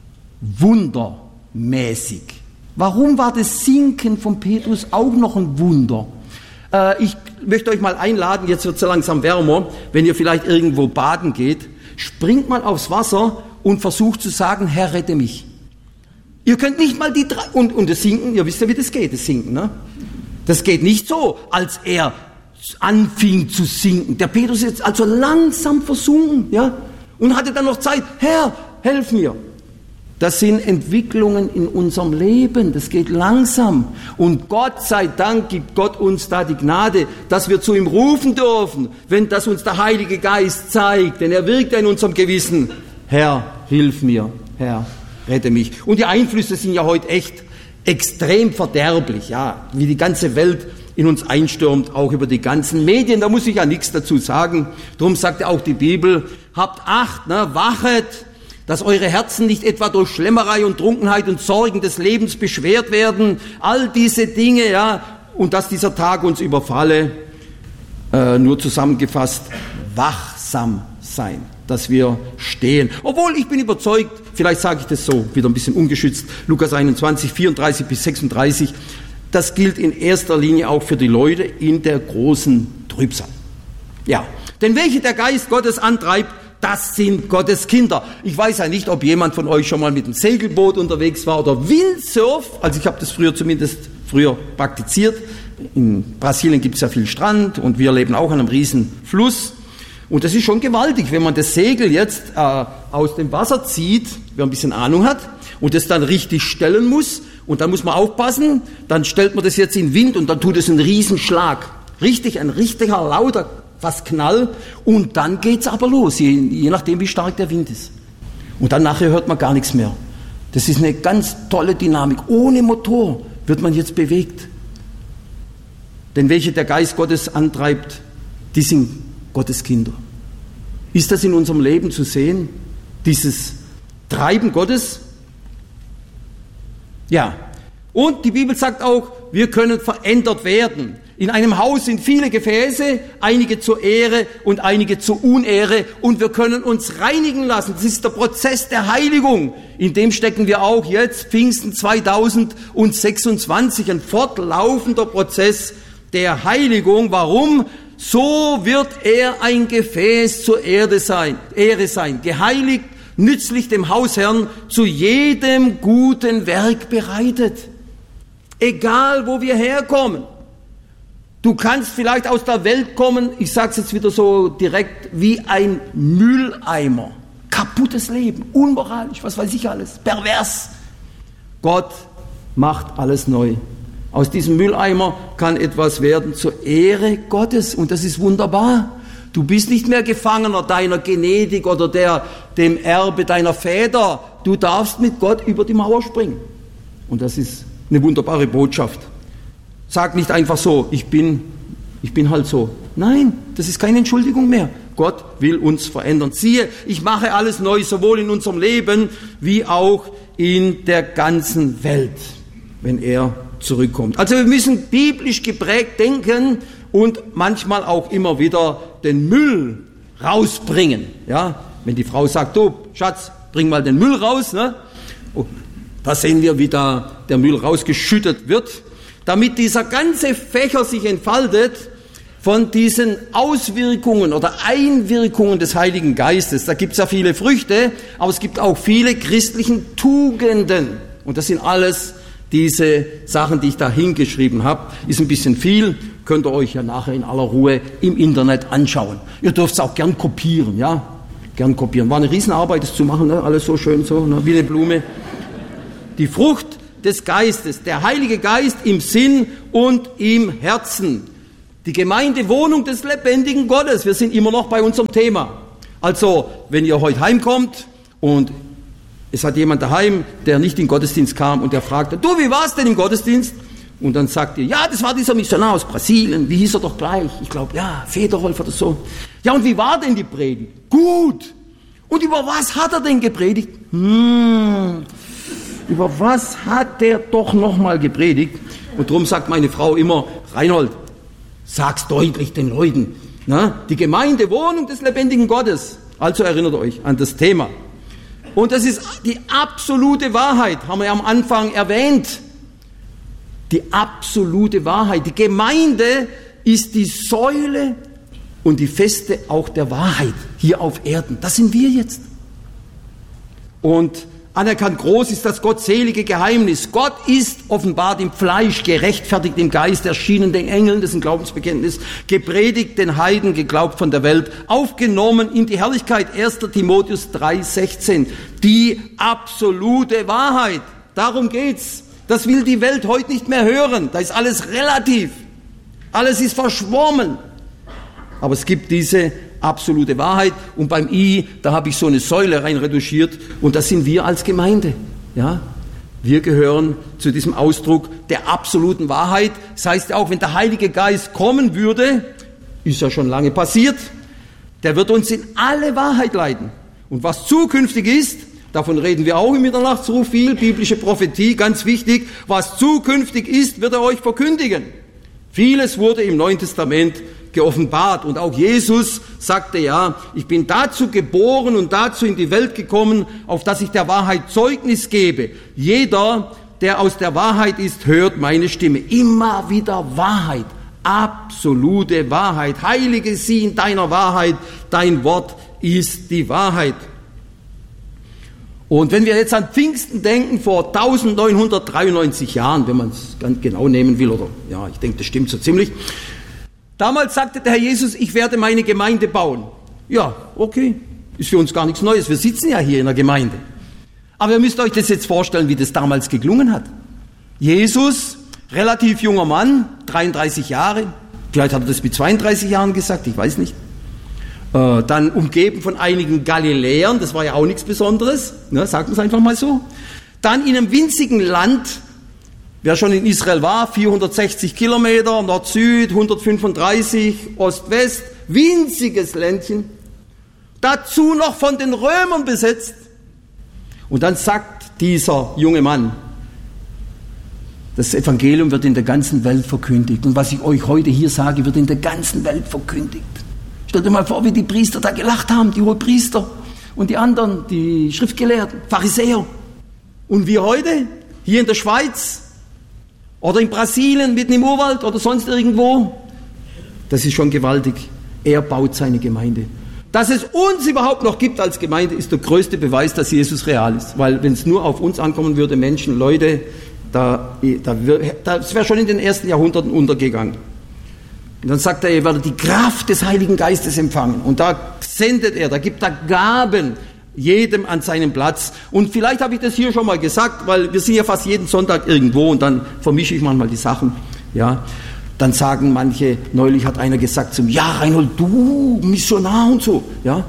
wundermäßig. Warum war das Sinken von Petrus auch noch ein Wunder? Äh, ich möchte euch mal einladen, jetzt wird es so langsam wärmer, wenn ihr vielleicht irgendwo baden geht, springt mal aufs Wasser und versucht zu sagen, Herr, rette mich. Ihr könnt nicht mal die drei, und, und das Sinken, ihr wisst ja, wie das geht, das Sinken, ne? Das geht nicht so, als er anfing zu sinken. Der Petrus ist jetzt also langsam versunken, ja, und hatte dann noch Zeit, Herr, helf mir. Das sind Entwicklungen in unserem Leben, das geht langsam. Und Gott sei Dank gibt Gott uns da die Gnade, dass wir zu ihm rufen dürfen, wenn das uns der Heilige Geist zeigt, denn er wirkt ja in unserem Gewissen. Herr, hilf mir, Herr, rette mich. Und die Einflüsse sind ja heute echt extrem verderblich, ja, wie die ganze Welt in uns einstürmt, auch über die ganzen Medien, da muss ich ja nichts dazu sagen. Darum sagt ja auch die Bibel, habt Acht, ne, wachet, dass eure Herzen nicht etwa durch Schlemmerei und Trunkenheit und Sorgen des Lebens beschwert werden. All diese Dinge, ja, und dass dieser Tag uns überfalle, äh, nur zusammengefasst, wachsam sein, dass wir stehen. Obwohl, ich bin überzeugt, vielleicht sage ich das so, wieder ein bisschen ungeschützt, Lukas einundzwanzig, vierunddreißig bis sechsunddreißig, das gilt in erster Linie auch für die Leute in der großen Trübsal. Ja, denn welche der Geist Gottes antreibt, das sind Gottes Kinder. Ich weiß ja nicht, ob jemand von euch schon mal mit einem Segelboot unterwegs war oder Windsurf. Also ich habe das früher zumindest früher praktiziert. In Brasilien gibt es ja viel Strand und wir leben auch an einem riesen Fluss. Und das ist schon gewaltig, wenn man das Segel jetzt äh, aus dem Wasser zieht, wer ein bisschen Ahnung hat, und das dann richtig stellen muss. Und dann muss man aufpassen, dann stellt man das jetzt in Wind und dann tut es einen Riesenschlag. Richtig, ein richtiger, lauter fast Knall, und dann geht's aber los, je, je nachdem, wie stark der Wind ist. Und dann nachher hört man gar nichts mehr. Das ist eine ganz tolle Dynamik. Ohne Motor wird man jetzt bewegt. Denn welche der Geist Gottes antreibt, die sind Gottes Kinder. Ist das in unserem Leben zu sehen, dieses Treiben Gottes? Ja. Und die Bibel sagt auch, wir können verändert werden. In einem Haus sind viele Gefäße, einige zur Ehre und einige zur Unehre, und wir können uns reinigen lassen. Das ist der Prozess der Heiligung. In dem stecken wir auch jetzt, Pfingsten zweitausendsechsundzwanzig, ein fortlaufender Prozess der Heiligung. Warum? So wird er ein Gefäß zur Erde sein, Ehre sein, geheiligt, nützlich dem Hausherrn, zu jedem guten Werk bereitet. Egal, wo wir herkommen. Du kannst vielleicht aus der Welt kommen, ich sage es jetzt wieder so direkt, wie ein Mülleimer. Kaputtes Leben, unmoralisch, was weiß ich alles, pervers. Gott macht alles neu. Aus diesem Mülleimer kann etwas werden zur Ehre Gottes, und das ist wunderbar. Du bist nicht mehr Gefangener deiner Genetik oder der, dem Erbe deiner Väter. Du darfst mit Gott über die Mauer springen. Und das ist eine wunderbare Botschaft. Sag nicht einfach so, ich bin, ich bin halt so. Nein, das ist keine Entschuldigung mehr. Gott will uns verändern. Siehe, ich mache alles neu, sowohl in unserem Leben wie auch in der ganzen Welt, wenn er zurückkommt. Also wir müssen biblisch geprägt denken und manchmal auch immer wieder den Müll rausbringen. Ja, wenn die Frau sagt, du Schatz, bring mal den Müll raus, ne? Oh, da sehen wir, wie da der Müll rausgeschüttet wird. Damit dieser ganze Fächer sich entfaltet, von diesen Auswirkungen oder Einwirkungen des Heiligen Geistes. Da gibt es ja viele Früchte, aber es gibt auch viele christlichen Tugenden. Und das sind alles diese Sachen, die ich da hingeschrieben habe. Ist ein bisschen viel, könnt ihr euch ja nachher in aller Ruhe im Internet anschauen. Ihr dürft es auch gern kopieren, ja? Gern kopieren. War eine Riesenarbeit, das zu machen, ne? Alles so schön, so, ne? Wie eine Blume. Die Frucht des Geistes, der Heilige Geist im Sinn und im Herzen. Die Gemeindewohnung des lebendigen Gottes. Wir sind immer noch bei unserem Thema. Also, wenn ihr heute heimkommt und es hat jemand daheim, der nicht in den Gottesdienst kam und der fragte, du, wie war es denn im Gottesdienst? Und dann sagt ihr, ja, das war dieser Missionar aus Brasilien. Wie hieß er doch gleich? Ich glaube, ja, Federholf oder so. Ja, und wie war denn die Predigt? Gut. Und über was hat er denn gepredigt? Hm, über was hat der doch nochmal gepredigt? Und darum sagt meine Frau immer, Reinhold, sag's deutlich den Leuten. Na, die Gemeindewohnung des lebendigen Gottes. Also erinnert euch an das Thema. Und das ist die absolute Wahrheit, haben wir am Anfang erwähnt. Die absolute Wahrheit. Die Gemeinde ist die Säule und die Feste auch der Wahrheit hier auf Erden. Das sind wir jetzt. Und anerkannt groß ist das gottselige Geheimnis. Gott ist offenbart im Fleisch, gerechtfertigt im Geist, erschienen den Engeln, das ist ein Glaubensbekenntnis, gepredigt den Heiden, geglaubt von der Welt, aufgenommen in die Herrlichkeit. erster Timotheus drei sechzehn. Die absolute Wahrheit. Darum geht's. Das will die Welt heute nicht mehr hören. Da ist alles relativ. Alles ist verschwommen. Aber es gibt diese absolute Wahrheit. Und beim I, da habe ich so eine Säule rein retuschiert. Und das sind wir als Gemeinde. Ja? Wir gehören zu diesem Ausdruck der absoluten Wahrheit. Das heißt auch, wenn der Heilige Geist kommen würde, ist ja schon lange passiert, der wird uns in alle Wahrheit leiten. Und was zukünftig ist, davon reden wir auch im Mitternachtsruf viel, biblische Prophetie, ganz wichtig. Was zukünftig ist, wird er euch verkündigen. Vieles wurde im Neuen Testament geoffenbart. Und auch Jesus sagte ja, ich bin dazu geboren und dazu in die Welt gekommen, auf dass ich der Wahrheit Zeugnis gebe. Jeder, der aus der Wahrheit ist, hört meine Stimme. Immer wieder Wahrheit. Absolute Wahrheit. Heilige sie in deiner Wahrheit. Dein Wort ist die Wahrheit. Und wenn wir jetzt an Pfingsten denken, vor neunzehnhundertdreiundneunzig Jahren, wenn man es ganz genau nehmen will, oder ja, ich denke, das stimmt so ziemlich. Damals sagte der Herr Jesus, ich werde meine Gemeinde bauen. Ja, okay, ist für uns gar nichts Neues. Wir sitzen ja hier in der Gemeinde. Aber ihr müsst euch das jetzt vorstellen, wie das damals geklungen hat. Jesus, relativ junger Mann, dreiunddreißig Jahre, vielleicht hat er das mit zweiunddreißig Jahren gesagt, ich weiß nicht. Äh, dann umgeben von einigen Galiläern, das war ja auch nichts Besonderes, ne, sagt man es einfach mal so. Dann in einem winzigen Land, wer schon in Israel war, vierhundertsechzig Kilometer, Nord-Süd, hundertfünfunddreißig, Ost-West, winziges Ländchen. Dazu noch von den Römern besetzt. Und dann sagt dieser junge Mann, das Evangelium wird in der ganzen Welt verkündigt. Und was ich euch heute hier sage, wird in der ganzen Welt verkündigt. Stellt euch mal vor, wie die Priester da gelacht haben, die Hohepriester und die anderen, die Schriftgelehrten, Pharisäer. Und wir heute, hier in der Schweiz oder in Brasilien, mitten im Urwald oder sonst irgendwo, das ist schon gewaltig. Er baut seine Gemeinde. Dass es uns überhaupt noch gibt als Gemeinde, ist der größte Beweis, dass Jesus real ist. Weil wenn es nur auf uns ankommen würde, Menschen, Leute, da, da, das wäre schon in den ersten Jahrhunderten untergegangen. Und dann sagt er, ihr werdet die Kraft des Heiligen Geistes empfangen. Und da sendet er, da gibt er Gaben, jedem an seinem Platz. Und vielleicht habe ich das hier schon mal gesagt, weil wir sind ja fast jeden Sonntag irgendwo und dann vermische ich manchmal die Sachen. Ja, dann sagen manche, neulich hat einer gesagt zu mir, ja Reinhold, du Missionar und so. Ja.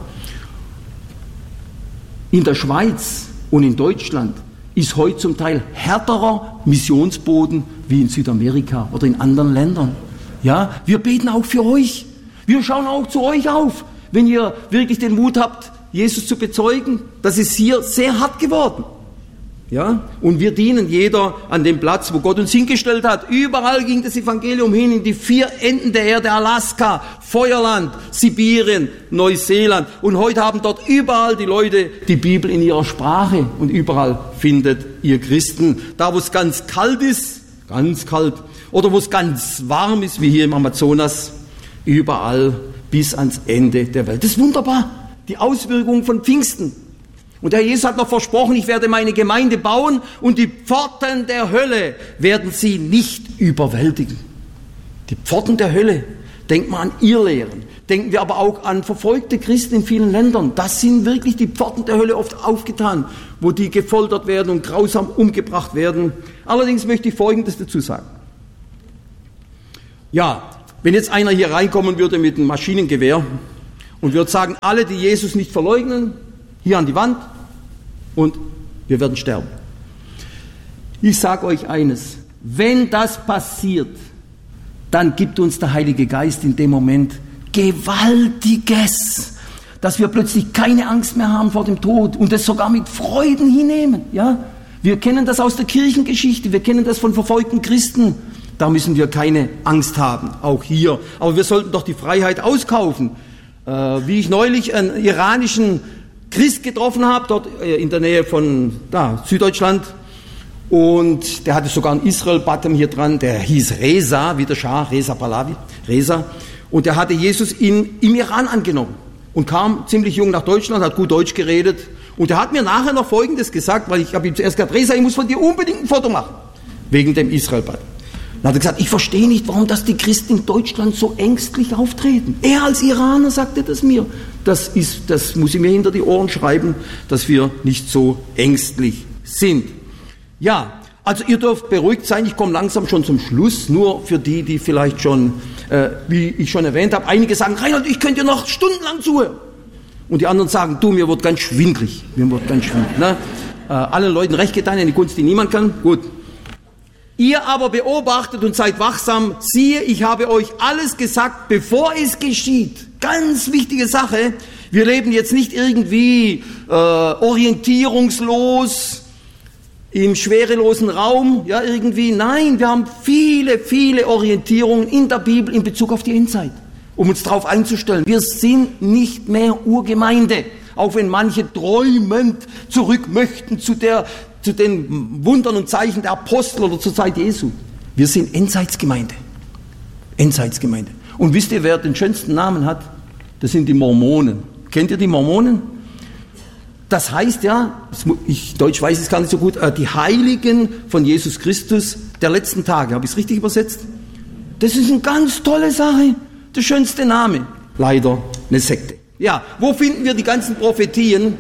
In der Schweiz und in Deutschland ist heute zum Teil härterer Missionsboden wie in Südamerika oder in anderen Ländern. Ja, wir beten auch für euch. Wir schauen auch zu euch auf, wenn ihr wirklich den Mut habt, Jesus zu bezeugen. Das ist hier sehr hart geworden. Ja, und wir dienen jeder an dem Platz, wo Gott uns hingestellt hat. Überall ging das Evangelium hin, in die vier Enden der Erde, Alaska, Feuerland, Sibirien, Neuseeland. Und heute haben dort überall die Leute die Bibel in ihrer Sprache. Und überall findet ihr Christen. Da, wo es ganz kalt ist, ganz kalt, oder wo es ganz warm ist, wie hier im Amazonas, überall bis ans Ende der Welt. Das ist wunderbar, die Auswirkungen von Pfingsten. Und der Herr Jesus hat noch versprochen, ich werde meine Gemeinde bauen und die Pforten der Hölle werden sie nicht überwältigen. Die Pforten der Hölle, denkt man an Irrlehren, denken wir aber auch an verfolgte Christen in vielen Ländern. Das sind wirklich die Pforten der Hölle oft aufgetan, wo die gefoltert werden und grausam umgebracht werden. Allerdings möchte ich Folgendes dazu sagen. Ja, wenn jetzt einer hier reinkommen würde mit einem Maschinengewehr und würde sagen, alle, die Jesus nicht verleugnen, hier an die Wand und wir werden sterben. Ich sage euch eines, wenn das passiert, dann gibt uns der Heilige Geist in dem Moment Gewaltiges, dass wir plötzlich keine Angst mehr haben vor dem Tod und es sogar mit Freuden hinnehmen. Ja? Wir kennen das aus der Kirchengeschichte, wir kennen das von verfolgten Christen. Da müssen wir keine Angst haben, auch hier. Aber wir sollten doch die Freiheit auskaufen. Äh, wie ich neulich einen iranischen Christ getroffen habe, dort in der Nähe von da, Süddeutschland. Und der hatte sogar einen Israel-Button hier dran, der hieß Reza, wie der Schah, Reza Pahlavi, Reza. Und der hatte Jesus in, im Iran angenommen und kam ziemlich jung nach Deutschland, hat gut Deutsch geredet. Und er hat mir nachher noch Folgendes gesagt, weil ich habe ihm zuerst gesagt, Reza, ich muss von dir unbedingt ein Foto machen, wegen dem Israel-Button. Dann hat er gesagt, ich verstehe nicht, warum das die Christen in Deutschland so ängstlich auftreten. Er als Iraner sagte das mir. Das ist, das muss ich mir hinter die Ohren schreiben, dass wir nicht so ängstlich sind. Ja, also ihr dürft beruhigt sein, ich komme langsam schon zum Schluss, nur für die, die vielleicht schon, äh, wie ich schon erwähnt habe, einige sagen, Reinhard, ich könnte dir noch stundenlang zuhören. Und die anderen sagen, du, mir wird ganz schwindlig, mir wird ganz schwindlig. Ne? Äh, allen Leuten recht getan, eine Kunst, die niemand kann, gut. Ihr aber beobachtet und seid wachsam, siehe, ich habe euch alles gesagt, bevor es geschieht. Ganz wichtige Sache, wir leben jetzt nicht irgendwie äh, orientierungslos, im schwerelosen Raum, ja irgendwie, nein, wir haben viele, viele Orientierungen in der Bibel in Bezug auf die Endzeit, um uns darauf einzustellen. Wir sind nicht mehr Urgemeinde, auch wenn manche träumend zurück möchten zu der, zu den Wundern und Zeichen der Apostel oder zur Zeit Jesu. Wir sind Endzeitsgemeinde, Endzeitsgemeinde. Und wisst ihr, wer den schönsten Namen hat? Das sind die Mormonen. Kennt ihr die Mormonen? Das heißt ja, ich Deutsch weiß es gar nicht so gut, die Heiligen von Jesus Christus der letzten Tage. Habe ich es richtig übersetzt? Das ist eine ganz tolle Sache. Der schönste Name. Leider eine Sekte. Ja, wo finden wir die ganzen Prophetien?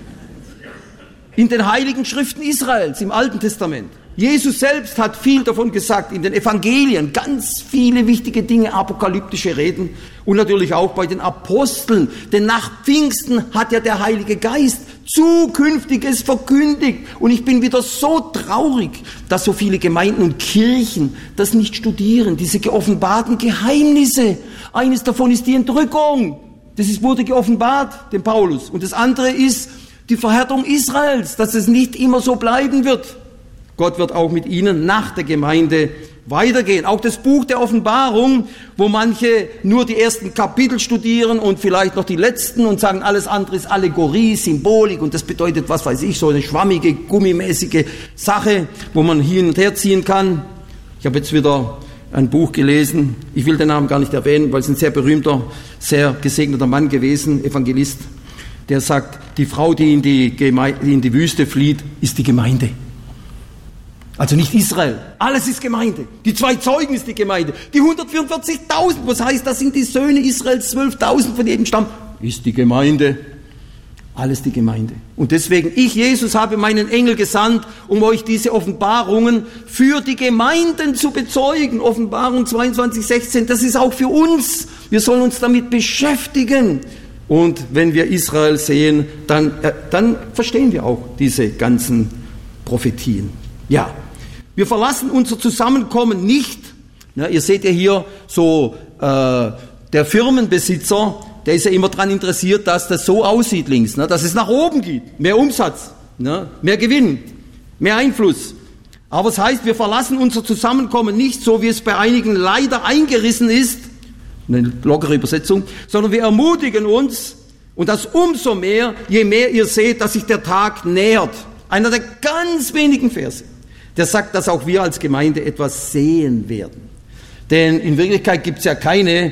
In den heiligen Schriften Israels, im Alten Testament. Jesus selbst hat viel davon gesagt, in den Evangelien, ganz viele wichtige Dinge, apokalyptische Reden und natürlich auch bei den Aposteln. Denn nach Pfingsten hat ja der Heilige Geist Zukünftiges verkündigt. Und ich bin wieder so traurig, dass so viele Gemeinden und Kirchen das nicht studieren, diese geoffenbarten Geheimnisse. Eines davon ist die Entrückung. Das ist, wurde geoffenbart, dem Paulus. Und das andere ist die Verhärtung Israels, dass es nicht immer so bleiben wird. Gott wird auch mit ihnen nach der Gemeinde weitergehen. Auch das Buch der Offenbarung, wo manche nur die ersten Kapitel studieren und vielleicht noch die letzten und sagen, alles andere ist Allegorie, Symbolik und das bedeutet, was weiß ich, so eine schwammige, gummimäßige Sache, wo man hin und her ziehen kann. Ich habe jetzt wieder ein Buch gelesen, ich will den Namen gar nicht erwähnen, weil es ein sehr berühmter, sehr gesegneter Mann gewesen, Evangelist, der sagt, die Frau, die in die, Geme- die in die Wüste flieht, ist die Gemeinde. Also nicht Israel. Alles ist Gemeinde. Die zwei Zeugen ist die Gemeinde. Die hundertvierundvierzigtausend, was heißt, das sind die Söhne Israels, zwölftausend von jedem Stamm, ist die Gemeinde. Alles die Gemeinde. Und deswegen, ich, Jesus, habe meinen Engel gesandt, um euch diese Offenbarungen für die Gemeinden zu bezeugen. Offenbarung zweiundzwanzig, sechzehn, das ist auch für uns. Wir sollen uns damit beschäftigen. Und wenn wir Israel sehen, dann, äh, dann verstehen wir auch diese ganzen Prophetien. Ja, wir verlassen unser Zusammenkommen nicht. Ja, ihr seht ja hier so, äh, der Firmenbesitzer, der ist ja immer daran interessiert, dass das so aussieht links, ne, dass es nach oben geht. Mehr Umsatz, ne, mehr Gewinn, mehr Einfluss. Aber es heißt, wir verlassen unser Zusammenkommen nicht, so wie es bei einigen leider eingerissen ist, eine lockere Übersetzung, sondern wir ermutigen uns, und das umso mehr, je mehr ihr seht, dass sich der Tag nähert. Einer der ganz wenigen Verse, der sagt, dass auch wir als Gemeinde etwas sehen werden. Denn in Wirklichkeit gibt es ja keine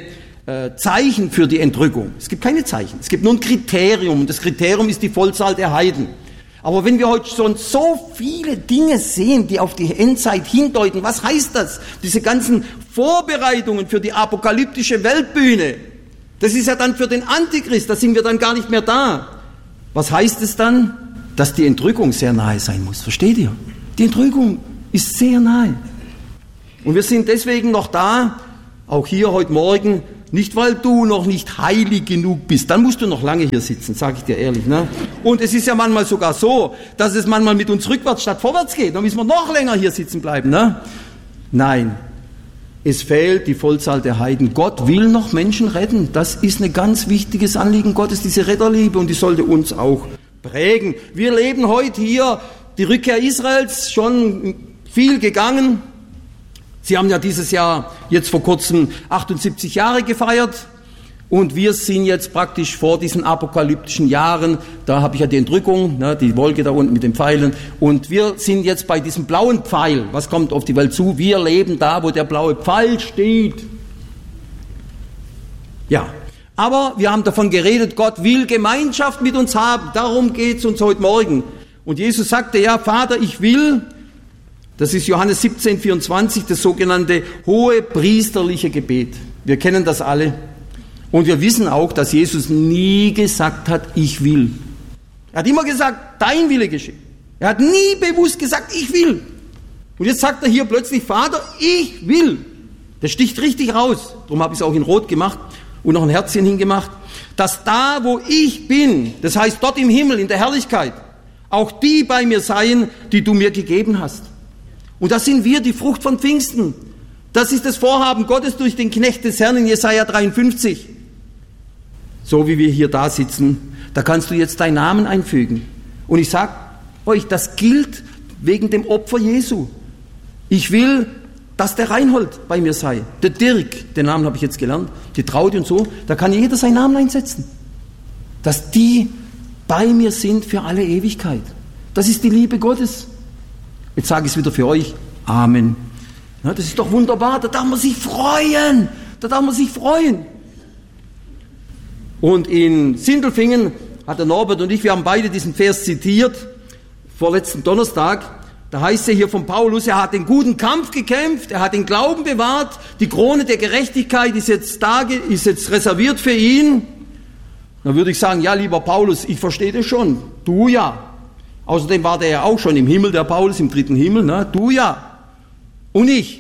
äh, Zeichen für die Entrückung. Es gibt keine Zeichen. Es gibt nur ein Kriterium. Und das Kriterium ist die Vollzahl der Heiden. Aber wenn wir heute schon so viele Dinge sehen, die auf die Endzeit hindeuten, was heißt das? Diese ganzen Vorbereitungen für die apokalyptische Weltbühne, das ist ja dann für den Antichrist, da sind wir dann gar nicht mehr da. Was heißt es dann? Dass die Entrückung sehr nahe sein muss. Versteht ihr? Die Entrückung ist sehr nahe. Und wir sind deswegen noch da, auch hier heute Morgen, nicht weil du noch nicht heilig genug bist, dann musst du noch lange hier sitzen, sage ich dir ehrlich. Ne? Und es ist ja manchmal sogar so, dass es manchmal mit uns rückwärts statt vorwärts geht, dann müssen wir noch länger hier sitzen bleiben. Ne? Nein, es fehlt die Vollzahl der Heiden. Gott will noch Menschen retten, das ist ein ganz wichtiges Anliegen Gottes, diese Retterliebe, und die sollte uns auch prägen. Wir leben heute hier, die Rückkehr Israels, schon viel gegangen. Sie haben ja dieses Jahr jetzt vor kurzem achtundsiebzig Jahre gefeiert und wir sind jetzt praktisch vor diesen apokalyptischen Jahren. Da habe ich ja die Entrückung, ne, die Wolke da unten mit den Pfeilen, und wir sind jetzt bei diesem blauen Pfeil. Was kommt auf die Welt zu? Wir leben da, wo der blaue Pfeil steht. Ja, aber wir haben davon geredet, Gott will Gemeinschaft mit uns haben. Darum geht es uns heute Morgen. Und Jesus sagte, ja, Vater, ich will... Das ist Johannes siebzehn, vierundzwanzig, das sogenannte hohe priesterliche Gebet. Wir kennen das alle. Und wir wissen auch, dass Jesus nie gesagt hat, ich will. Er hat immer gesagt, dein Wille geschehe. Er hat nie bewusst gesagt, ich will. Und jetzt sagt er hier plötzlich, Vater, ich will. Das sticht richtig raus. Darum habe ich es auch in Rot gemacht und noch ein Herzchen hingemacht. Dass da, wo ich bin, das heißt dort im Himmel, in der Herrlichkeit, auch die bei mir seien, die du mir gegeben hast. Und das sind wir, die Frucht von Pfingsten. Das ist das Vorhaben Gottes durch den Knecht des Herrn in Jesaja dreiundfünfzig. So wie wir hier da sitzen, da kannst du jetzt deinen Namen einfügen. Und ich sage euch, das gilt wegen dem Opfer Jesu. Ich will, dass der Reinhold bei mir sei. Der Dirk, den Namen habe ich jetzt gelernt, die Traute und so, da kann jeder seinen Namen einsetzen. Dass die bei mir sind für alle Ewigkeit. Das ist die Liebe Gottes. Jetzt sage ich es wieder für euch. Amen. Ja, das ist doch wunderbar. Da darf man sich freuen. Da darf man sich freuen. Und in Sindelfingen hat der Norbert und ich, wir haben beide diesen Vers zitiert, vorletzten Donnerstag. Da heißt es hier von Paulus, er hat den guten Kampf gekämpft, er hat den Glauben bewahrt, die Krone der Gerechtigkeit ist jetzt da, ist jetzt reserviert für ihn. Dann würde ich sagen, ja, lieber Paulus, ich verstehe das schon. Du ja. Außerdem war der ja auch schon im Himmel, der Paulus, im dritten Himmel, ne? Du ja. Und ich.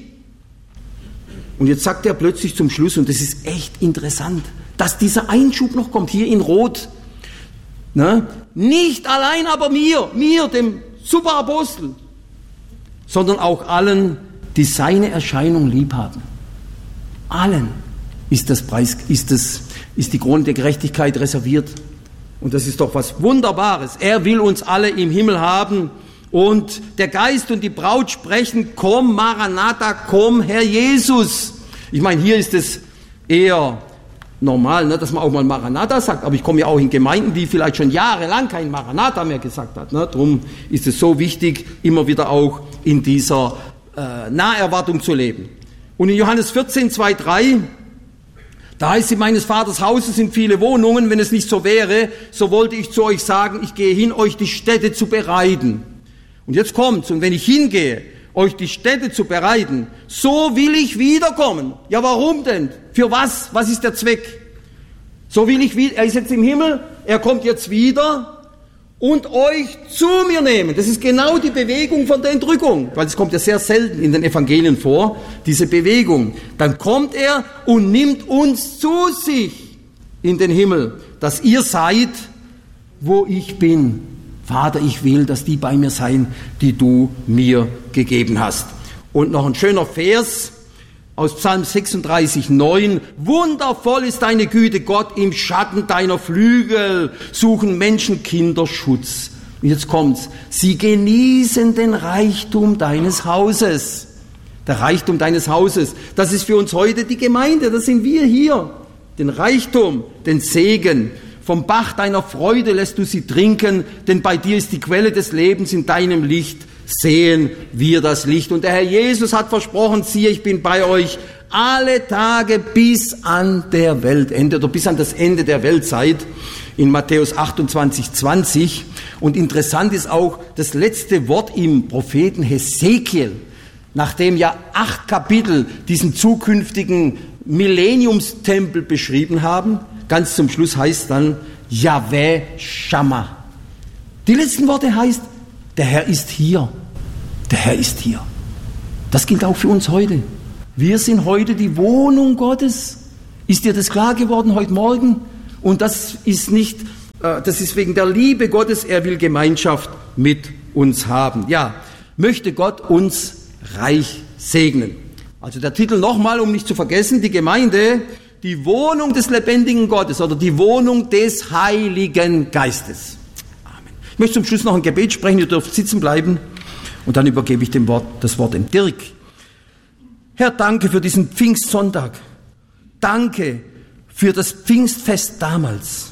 Und jetzt sagt er plötzlich zum Schluss, und das ist echt interessant, dass dieser Einschub noch kommt, hier in Rot. Ne? Nicht allein aber mir, mir, dem Superapostel, sondern auch allen, die seine Erscheinung lieb haben. Allen ist das Preis, ist das, ist die Krone der Gerechtigkeit reserviert. Und das ist doch was Wunderbares. Er will uns alle im Himmel haben. Und der Geist und die Braut sprechen, komm Maranatha, komm Herr Jesus. Ich meine, hier ist es eher normal, ne, dass man auch mal Maranatha sagt. Aber ich komme ja auch in Gemeinden, die vielleicht schon jahrelang kein Maranatha mehr gesagt hat. Ne. Darum ist es so wichtig, immer wieder auch in dieser äh, Naherwartung zu leben. Und in Johannes vierzehn, zwei, drei... Da heißt es, meines Vaters Hauses sind viele Wohnungen. Wenn es nicht so wäre, so wollte ich zu euch sagen, ich gehe hin, euch die Städte zu bereiten. Und jetzt kommt's. Und wenn ich hingehe, euch die Städte zu bereiten, so will ich wiederkommen. Ja, warum denn? Für was? Was ist der Zweck? So will ich wieder, er ist jetzt im Himmel, er kommt jetzt wieder und euch zu mir nehmen. Das ist genau die Bewegung von der Entrückung, weil es kommt ja sehr selten in den Evangelien vor, diese Bewegung. Dann kommt er und nimmt uns zu sich in den Himmel, dass ihr seid, wo ich bin. Vater, ich will, dass die bei mir seien, die du mir gegeben hast. Und noch ein schöner Vers aus Psalm sechsunddreißig, neun. Wundervoll ist deine Güte, Gott, im Schatten deiner Flügel suchen Menschenkinder Schutz. Und jetzt kommt's. Sie genießen den Reichtum deines Hauses. Der Reichtum deines Hauses. Das ist für uns heute die Gemeinde. Das sind wir hier. Den Reichtum, den Segen. Vom Bach deiner Freude lässt du sie trinken, denn bei dir ist die Quelle des Lebens, in deinem Licht sehen wir das Licht. Und der Herr Jesus hat versprochen, siehe, ich bin bei euch alle Tage bis an der Weltende oder bis an das Ende der Weltzeit in Matthäus achtundzwanzig, zwanzig. Und interessant ist auch das letzte Wort im Propheten Hesekiel, nachdem ja acht Kapitel diesen zukünftigen Millenniumstempel beschrieben haben. Ganz zum Schluss heißt dann Yahweh Shammah. Die letzten Worte heißt, der Herr ist hier. Der Herr ist hier. Das gilt auch für uns heute. Wir sind heute die Wohnung Gottes. Ist dir das klar geworden heute Morgen? Und das ist nicht, äh, das ist wegen der Liebe Gottes. Er will Gemeinschaft mit uns haben. Ja, möchte Gott uns reich segnen. Also der Titel nochmal, um nicht zu vergessen, die Gemeinde, die Wohnung des lebendigen Gottes oder die Wohnung des Heiligen Geistes. Amen. Ich möchte zum Schluss noch ein Gebet sprechen, ihr dürft sitzen bleiben und dann übergebe ich dem Wort, das Wort dem Dirk. Herr, danke für diesen Pfingstsonntag. Danke für das Pfingstfest damals.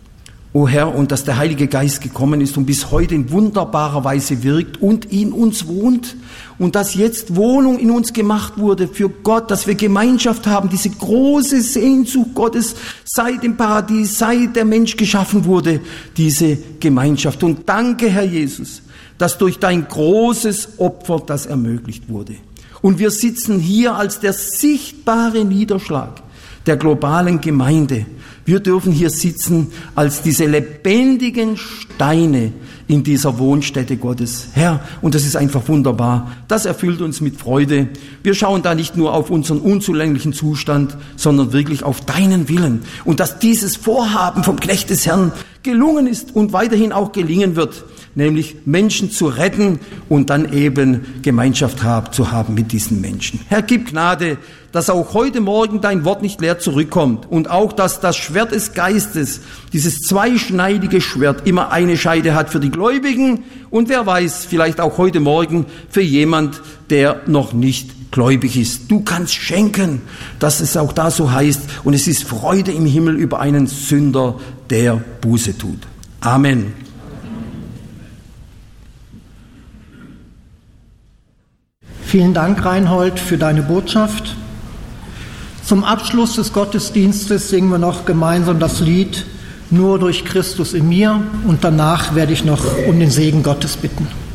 O Herr, und dass der Heilige Geist gekommen ist und bis heute in wunderbarer Weise wirkt und in uns wohnt und dass jetzt Wohnung in uns gemacht wurde für Gott, dass wir Gemeinschaft haben, diese große Sehnsucht Gottes, seit im Paradies, seit der Mensch geschaffen wurde, diese Gemeinschaft. Und danke, Herr Jesus, dass durch dein großes Opfer das ermöglicht wurde. Und wir sitzen hier als der sichtbare Niederschlag der globalen Gemeinde. Wir dürfen hier sitzen als diese lebendigen Steine in dieser Wohnstätte Gottes. Herr, und das ist einfach wunderbar. Das erfüllt uns mit Freude. Wir schauen da nicht nur auf unseren unzulänglichen Zustand, sondern wirklich auf deinen Willen. Und dass dieses Vorhaben vom Knecht des Herrn gelungen ist und weiterhin auch gelingen wird, nämlich Menschen zu retten und dann eben Gemeinschaft haben, zu haben mit diesen Menschen. Herr, gib Gnade, dass auch heute Morgen dein Wort nicht leer zurückkommt und auch, dass das Schwert des Geistes, dieses zweischneidige Schwert, immer eine Scheide hat für die Gläubigen und wer weiß, vielleicht auch heute Morgen für jemand, der noch nicht gläubig ist. Du kannst schenken, dass es auch da so heißt und es ist Freude im Himmel über einen Sünder, der Buße tut. Amen. Vielen Dank, Reinhold, für deine Botschaft. Zum Abschluss des Gottesdienstes singen wir noch gemeinsam das Lied Nur durch Christus in mir und danach werde ich noch um den Segen Gottes bitten.